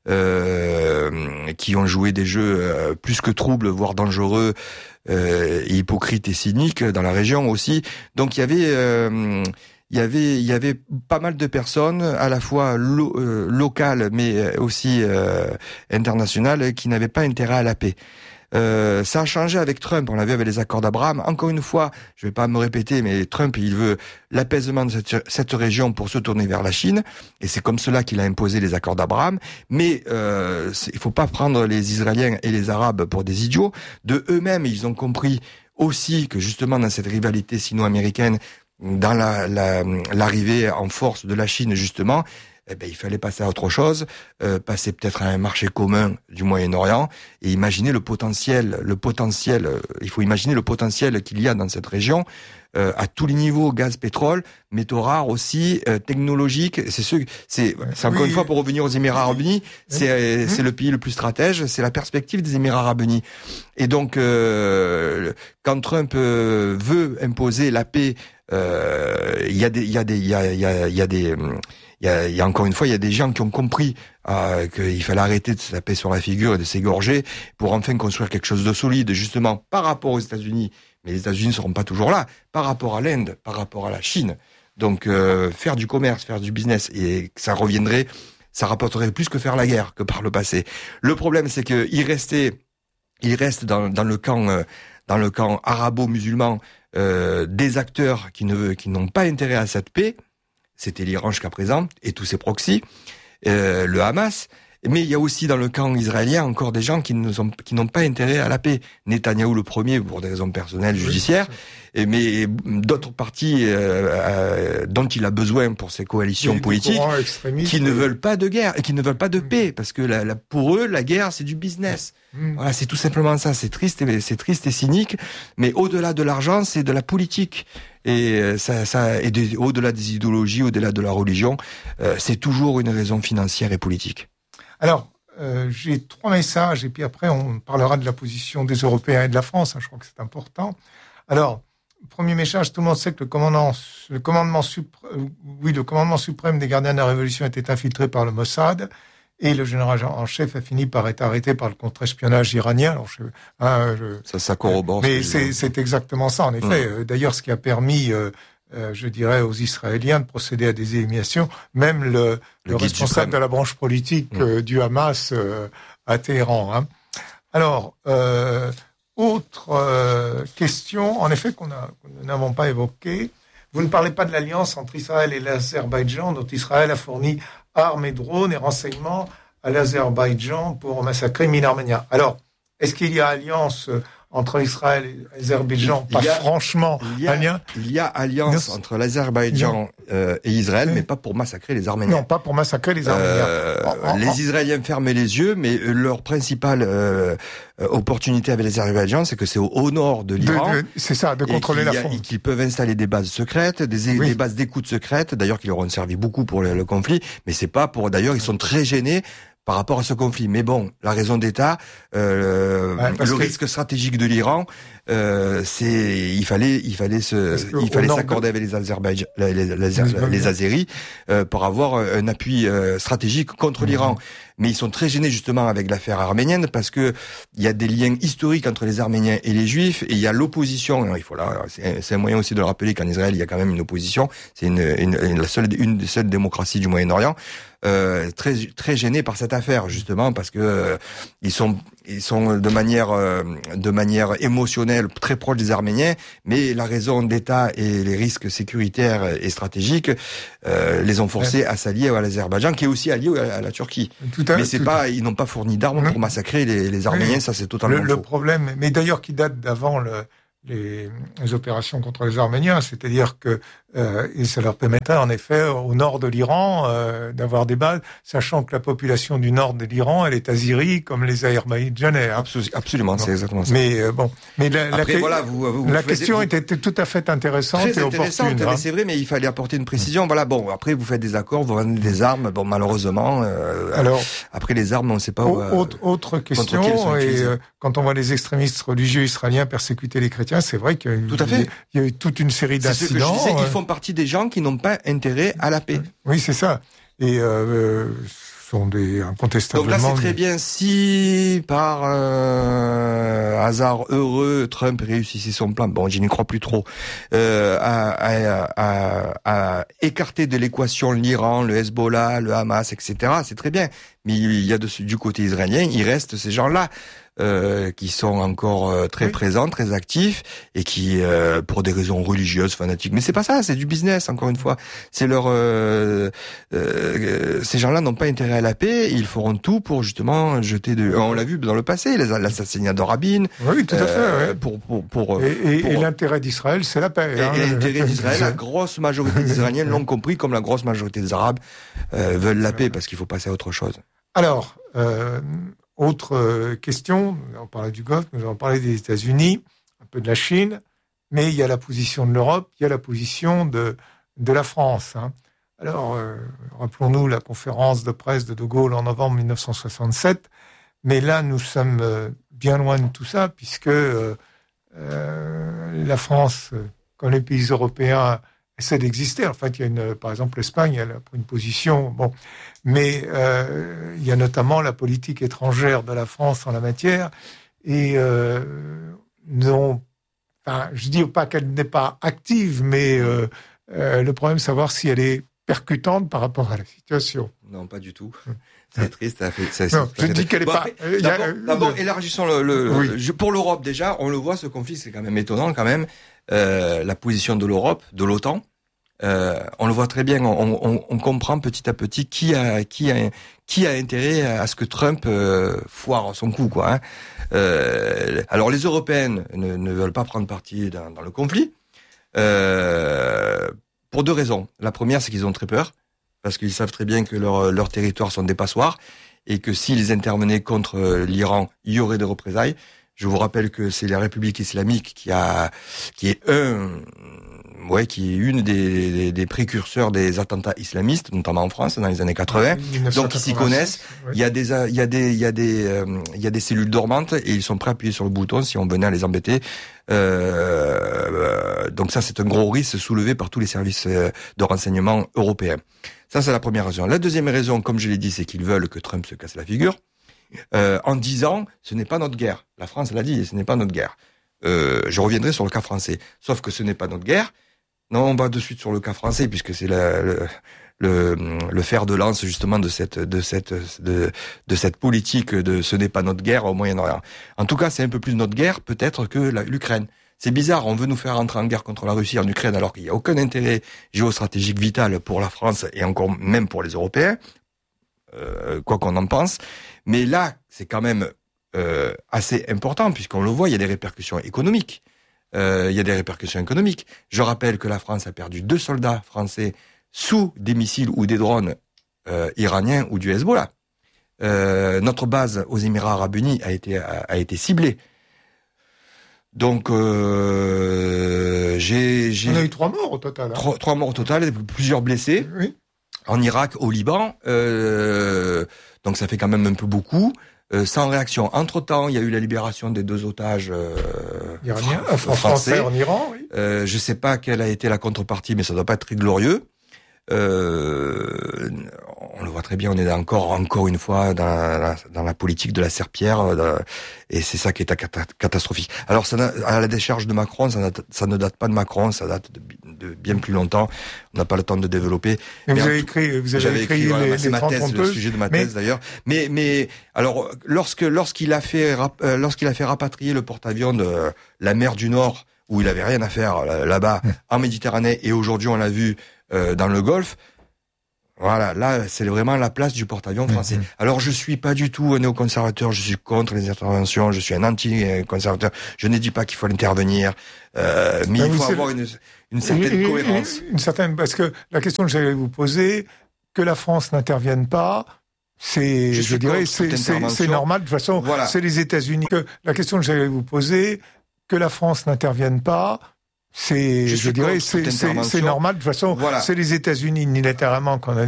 qui ont joué des jeux plus que troubles, voire dangereux, et hypocrites et cyniques dans la région aussi. Donc il y avait pas mal de personnes, à la fois locales mais aussi internationales, qui n'avaient pas intérêt à la paix. Ça a changé avec Trump, on l'a vu avec les accords d'Abraham. Encore une fois, je vais pas me répéter, mais Trump, il veut l'apaisement de cette région pour se tourner vers la Chine, et c'est comme cela qu'il a imposé les accords d'Abraham. Mais il faut pas prendre les Israéliens et les Arabes pour des idiots. De eux-mêmes, ils ont compris aussi que justement dans cette rivalité sino-américaine, dans l'arrivée en force de la Chine justement, il fallait passer à autre chose, passer peut-être à un marché commun du Moyen-Orient et imaginer le potentiel. Il faut imaginer le potentiel qu'il y a dans cette région à tous les niveaux, gaz, pétrole, métaux rares aussi, technologiques. C'est encore une fois pour revenir aux Émirats Arabes Unis. C'est le pays le plus stratège. C'est la perspective des Émirats Arabes Unis. Et donc, quand Trump veut imposer la paix, il y a encore une fois, il y a des gens qui ont compris qu'il fallait arrêter de se taper sur la figure et de s'égorger pour enfin construire quelque chose de solide, justement, par rapport aux États-Unis. Mais les États-Unis ne seront pas toujours là, par rapport à l'Inde, par rapport à la Chine. Donc, faire du commerce, faire du business, et ça rapporterait plus que faire la guerre que par le passé. Le problème, c'est qu'il reste dans le camp arabo-musulman, des acteurs qui n'ont pas intérêt à cette paix. C'était l'Iran jusqu'à présent, et tous ses proxys, le Hamas. Mais il y a aussi dans le camp israélien encore des gens qui n'ont pas intérêt à la paix. Netanyahou le premier, pour des raisons personnelles, judiciaires, mais d'autres partis dont il a besoin pour ses coalitions politiques, qui ne veulent pas de guerre, et qui ne veulent pas de paix, parce que pour eux, la guerre, c'est du business. Voilà, c'est tout simplement ça. C'est triste et cynique, mais au-delà de l'argent, c'est de la politique. Et au-delà des idéologies, au-delà de la religion, c'est toujours une raison financière et politique. Alors, j'ai 3 messages, et puis après, on parlera de la position des Européens et de la France. Je crois que c'est important. Alors, premier message, tout le monde sait que le commandement suprême des gardiens de la Révolution était infiltré par le Mossad, et le général en chef a fini par être arrêté par le contre-espionnage iranien. Alors, ça corrobore. Mais c'est exactement ça, en effet. D'ailleurs, ce qui a permis... je dirais aux Israéliens de procéder à des éliminations, même le responsable de la branche politique du Hamas à Téhéran. Hein. Alors, autre question, en effet, que nous n'avons pas évoquée. Vous ne parlez pas de l'alliance entre Israël et l'Azerbaïdjan, dont Israël a fourni armes et drones et renseignements à l'Azerbaïdjan pour massacrer 1000 Arméniens. Alors, est-ce qu'il y a alliance entre Israël et l'Azerbaïdjan, il y a alliance entre l'Azerbaïdjan et Israël, mais pas pour massacrer les Arméniens. Non, pas pour massacrer les Arméniens. Les Israéliens fermaient les yeux, mais leur principale opportunité avec l'Azerbaïdjan, c'est que c'est au nord de l'Iran. C'est ça, de contrôler la frontière. Qu'ils peuvent installer des bases secrètes, des bases d'écoute secrètes, d'ailleurs qui leur ont servi beaucoup pour le conflit, mais c'est pas pour... D'ailleurs, ils sont très gênés par rapport à ce conflit. Mais bon, la raison d'État, le risque stratégique de l'Iran, il fallait s'accorder avec les Azerbaïdjans, les Azéris, pour avoir un appui stratégique contre l'Iran. Mais ils sont très gênés justement avec l'affaire arménienne parce que il y a des liens historiques entre les Arméniens et les Juifs et il y a l'opposition. Alors, c'est un moyen aussi de le rappeler qu'en Israël il y a quand même une opposition. C'est une des seules démocraties du Moyen-Orient. Très gênés par cette affaire justement parce que ils sont de manière émotionnelle très proches des Arméniens, mais la raison d'État et les risques sécuritaires et stratégiques les ont forcés à s'allier à l'Azerbaïdjan, qui est aussi allié à la Turquie. Ils n'ont pas fourni d'armes pour massacrer les Arméniens, ça c'est totalement faux. Le problème, mais d'ailleurs qui date d'avant les opérations contre les Arméniens, c'est-à-dire que et ça leur permettrait en effet au nord de l'Iran d'avoir des bases, sachant que la population du nord de l'Iran elle est azérie comme les Azerbaïdjanais. Absolument, c'est exactement ça. Mais la question était tout à fait intéressante et opportune. Mais c'est vrai, mais il fallait apporter une précision. Voilà, bon, après vous faites des accords, vous vendez des armes. Bon, malheureusement, alors après les armes, on ne sait pas. Autre question, et quand on voit les extrémistes religieux israéliens persécuter les chrétiens, c'est vrai qu'il y a eu toute une série d'incidents. Ils font partie des gens qui n'ont pas intérêt à la paix. Oui, c'est ça. Et sont incontestablement... Donc là, c'est très bien si, par hasard heureux, Trump réussissait son plan, bon, je n'y crois plus trop, à écarter de l'équation l'Iran, le Hezbollah, le Hamas, etc., c'est très bien. Mais il y a du côté israélien, il reste ces gens-là. Qui sont encore très présents, très actifs, et qui, pour des raisons religieuses, fanatiques, mais c'est pas ça, c'est du business, encore une fois. C'est ces gens-là n'ont pas intérêt à la paix, et ils feront tout pour justement jeter on l'a vu dans le passé, l'assassinat de Rabin. Oui, tout à fait, oui. Et l'intérêt d'Israël, c'est la paix. Et l'intérêt d'Israël, la grosse majorité des Israéliens l'ont compris, comme la grosse majorité des Arabes veulent la paix, parce qu'il faut passer à autre chose. Alors, autre question, on parlait du Golfe, nous avons parlé des États-Unis, un peu de la Chine, mais il y a la position de l'Europe, il y a la position de la France. Alors, rappelons-nous la conférence de presse de Gaulle en novembre 1967, mais là, nous sommes bien loin de tout ça, puisque la France, comme les pays européens, essaie d'exister. En fait, il y a par exemple, l'Espagne, elle a pris une position, bon, mais il y a notamment la politique étrangère de la France en la matière, et je dis pas qu'elle n'est pas active, mais le problème, c'est savoir si elle est percutante par rapport à la situation. Non, pas du tout. C'est triste. Je dis qu'elle est pas. D'abord, élargissons pour l'Europe déjà. On le voit, ce conflit, c'est quand même étonnant, quand même. La position de l'Europe, de l'OTAN. On le voit très bien. On comprend petit à petit qui a intérêt à ce que Trump foire son coup, quoi. Alors les Européennes ne veulent pas prendre parti dans le conflit pour deux raisons. La première, c'est qu'ils ont très peur parce qu'ils savent très bien que leurs territoires sont des passoires et que s'ils intervenaient contre l'Iran, il y aurait des représailles. Je vous rappelle que c'est la République islamique qui est une des précurseurs des attentats islamistes, notamment en France dans les années 80. Donc ils s'y connaissent. Oui. Il y a des cellules dormantes et ils sont prêts à appuyer sur le bouton si on venait à les embêter. Donc ça, c'est un gros risque soulevé par tous les services de renseignement européens. Ça, c'est la première raison. La deuxième raison, comme je l'ai dit, c'est qu'ils veulent que Trump se casse la figure. En disant, ce n'est pas notre guerre. La France l'a dit, ce n'est pas notre guerre. Je reviendrai sur le cas français. Sauf que ce n'est pas notre guerre. Non, on va de suite sur le cas français, puisque c'est le fer de lance, justement, de cette politique de ce n'est pas notre guerre au Moyen-Orient. En tout cas, c'est un peu plus notre guerre, peut-être, que l'Ukraine. C'est bizarre, on veut nous faire entrer en guerre contre la Russie en Ukraine, alors qu'il n'y a aucun intérêt géostratégique vital pour la France et encore même pour les Européens. Quoi qu'on en pense. Mais là, c'est quand même assez important, puisqu'on le voit, il y a des répercussions économiques. Je rappelle que la France a perdu 2 soldats français sous des missiles ou des drones iraniens ou du Hezbollah. Notre base aux Émirats Arabes Unis a été ciblée. Donc, on a eu 3 morts au total. 3 morts au total, plusieurs blessés. Oui. En Irak, au Liban. Donc ça fait quand même un peu beaucoup. Sans réaction. Entre-temps, il y a eu la libération des 2 otages iraniens, français en Iran. Oui. Je sais pas quelle a été la contrepartie, mais ça doit pas être très glorieux. On le voit très bien, on est encore une fois dans la politique de la serpillière, et c'est ça qui est catastrophique. Alors à la décharge de Macron, ça ne date pas de Macron, ça date de bien plus longtemps. On n'a pas le temps de développer. Mais vous avez écrit les ma thèse, le sujet de ma thèse d'ailleurs. Mais alors lorsqu'il a fait rapatrier le porte-avions de la mer du Nord, où il avait rien à faire là-bas en Méditerranée, et aujourd'hui on l'a vu dans le Golfe. Voilà, là, c'est vraiment la place du porte-avions français. Alors, je suis pas du tout un néoconservateur, je suis contre les interventions, je suis un anti-conservateur. Je ne dis pas qu'il faut intervenir, mais il faut avoir une certaine cohérence. Parce que la question que j'allais vous poser, que la France n'intervienne pas, c'est normal. De toute façon, voilà. C'est les États-Unis. La question que j'allais vous poser, que la France n'intervienne pas, c'est normal. De toute façon, voilà. C'est les États-Unis unilatéralement qu'on a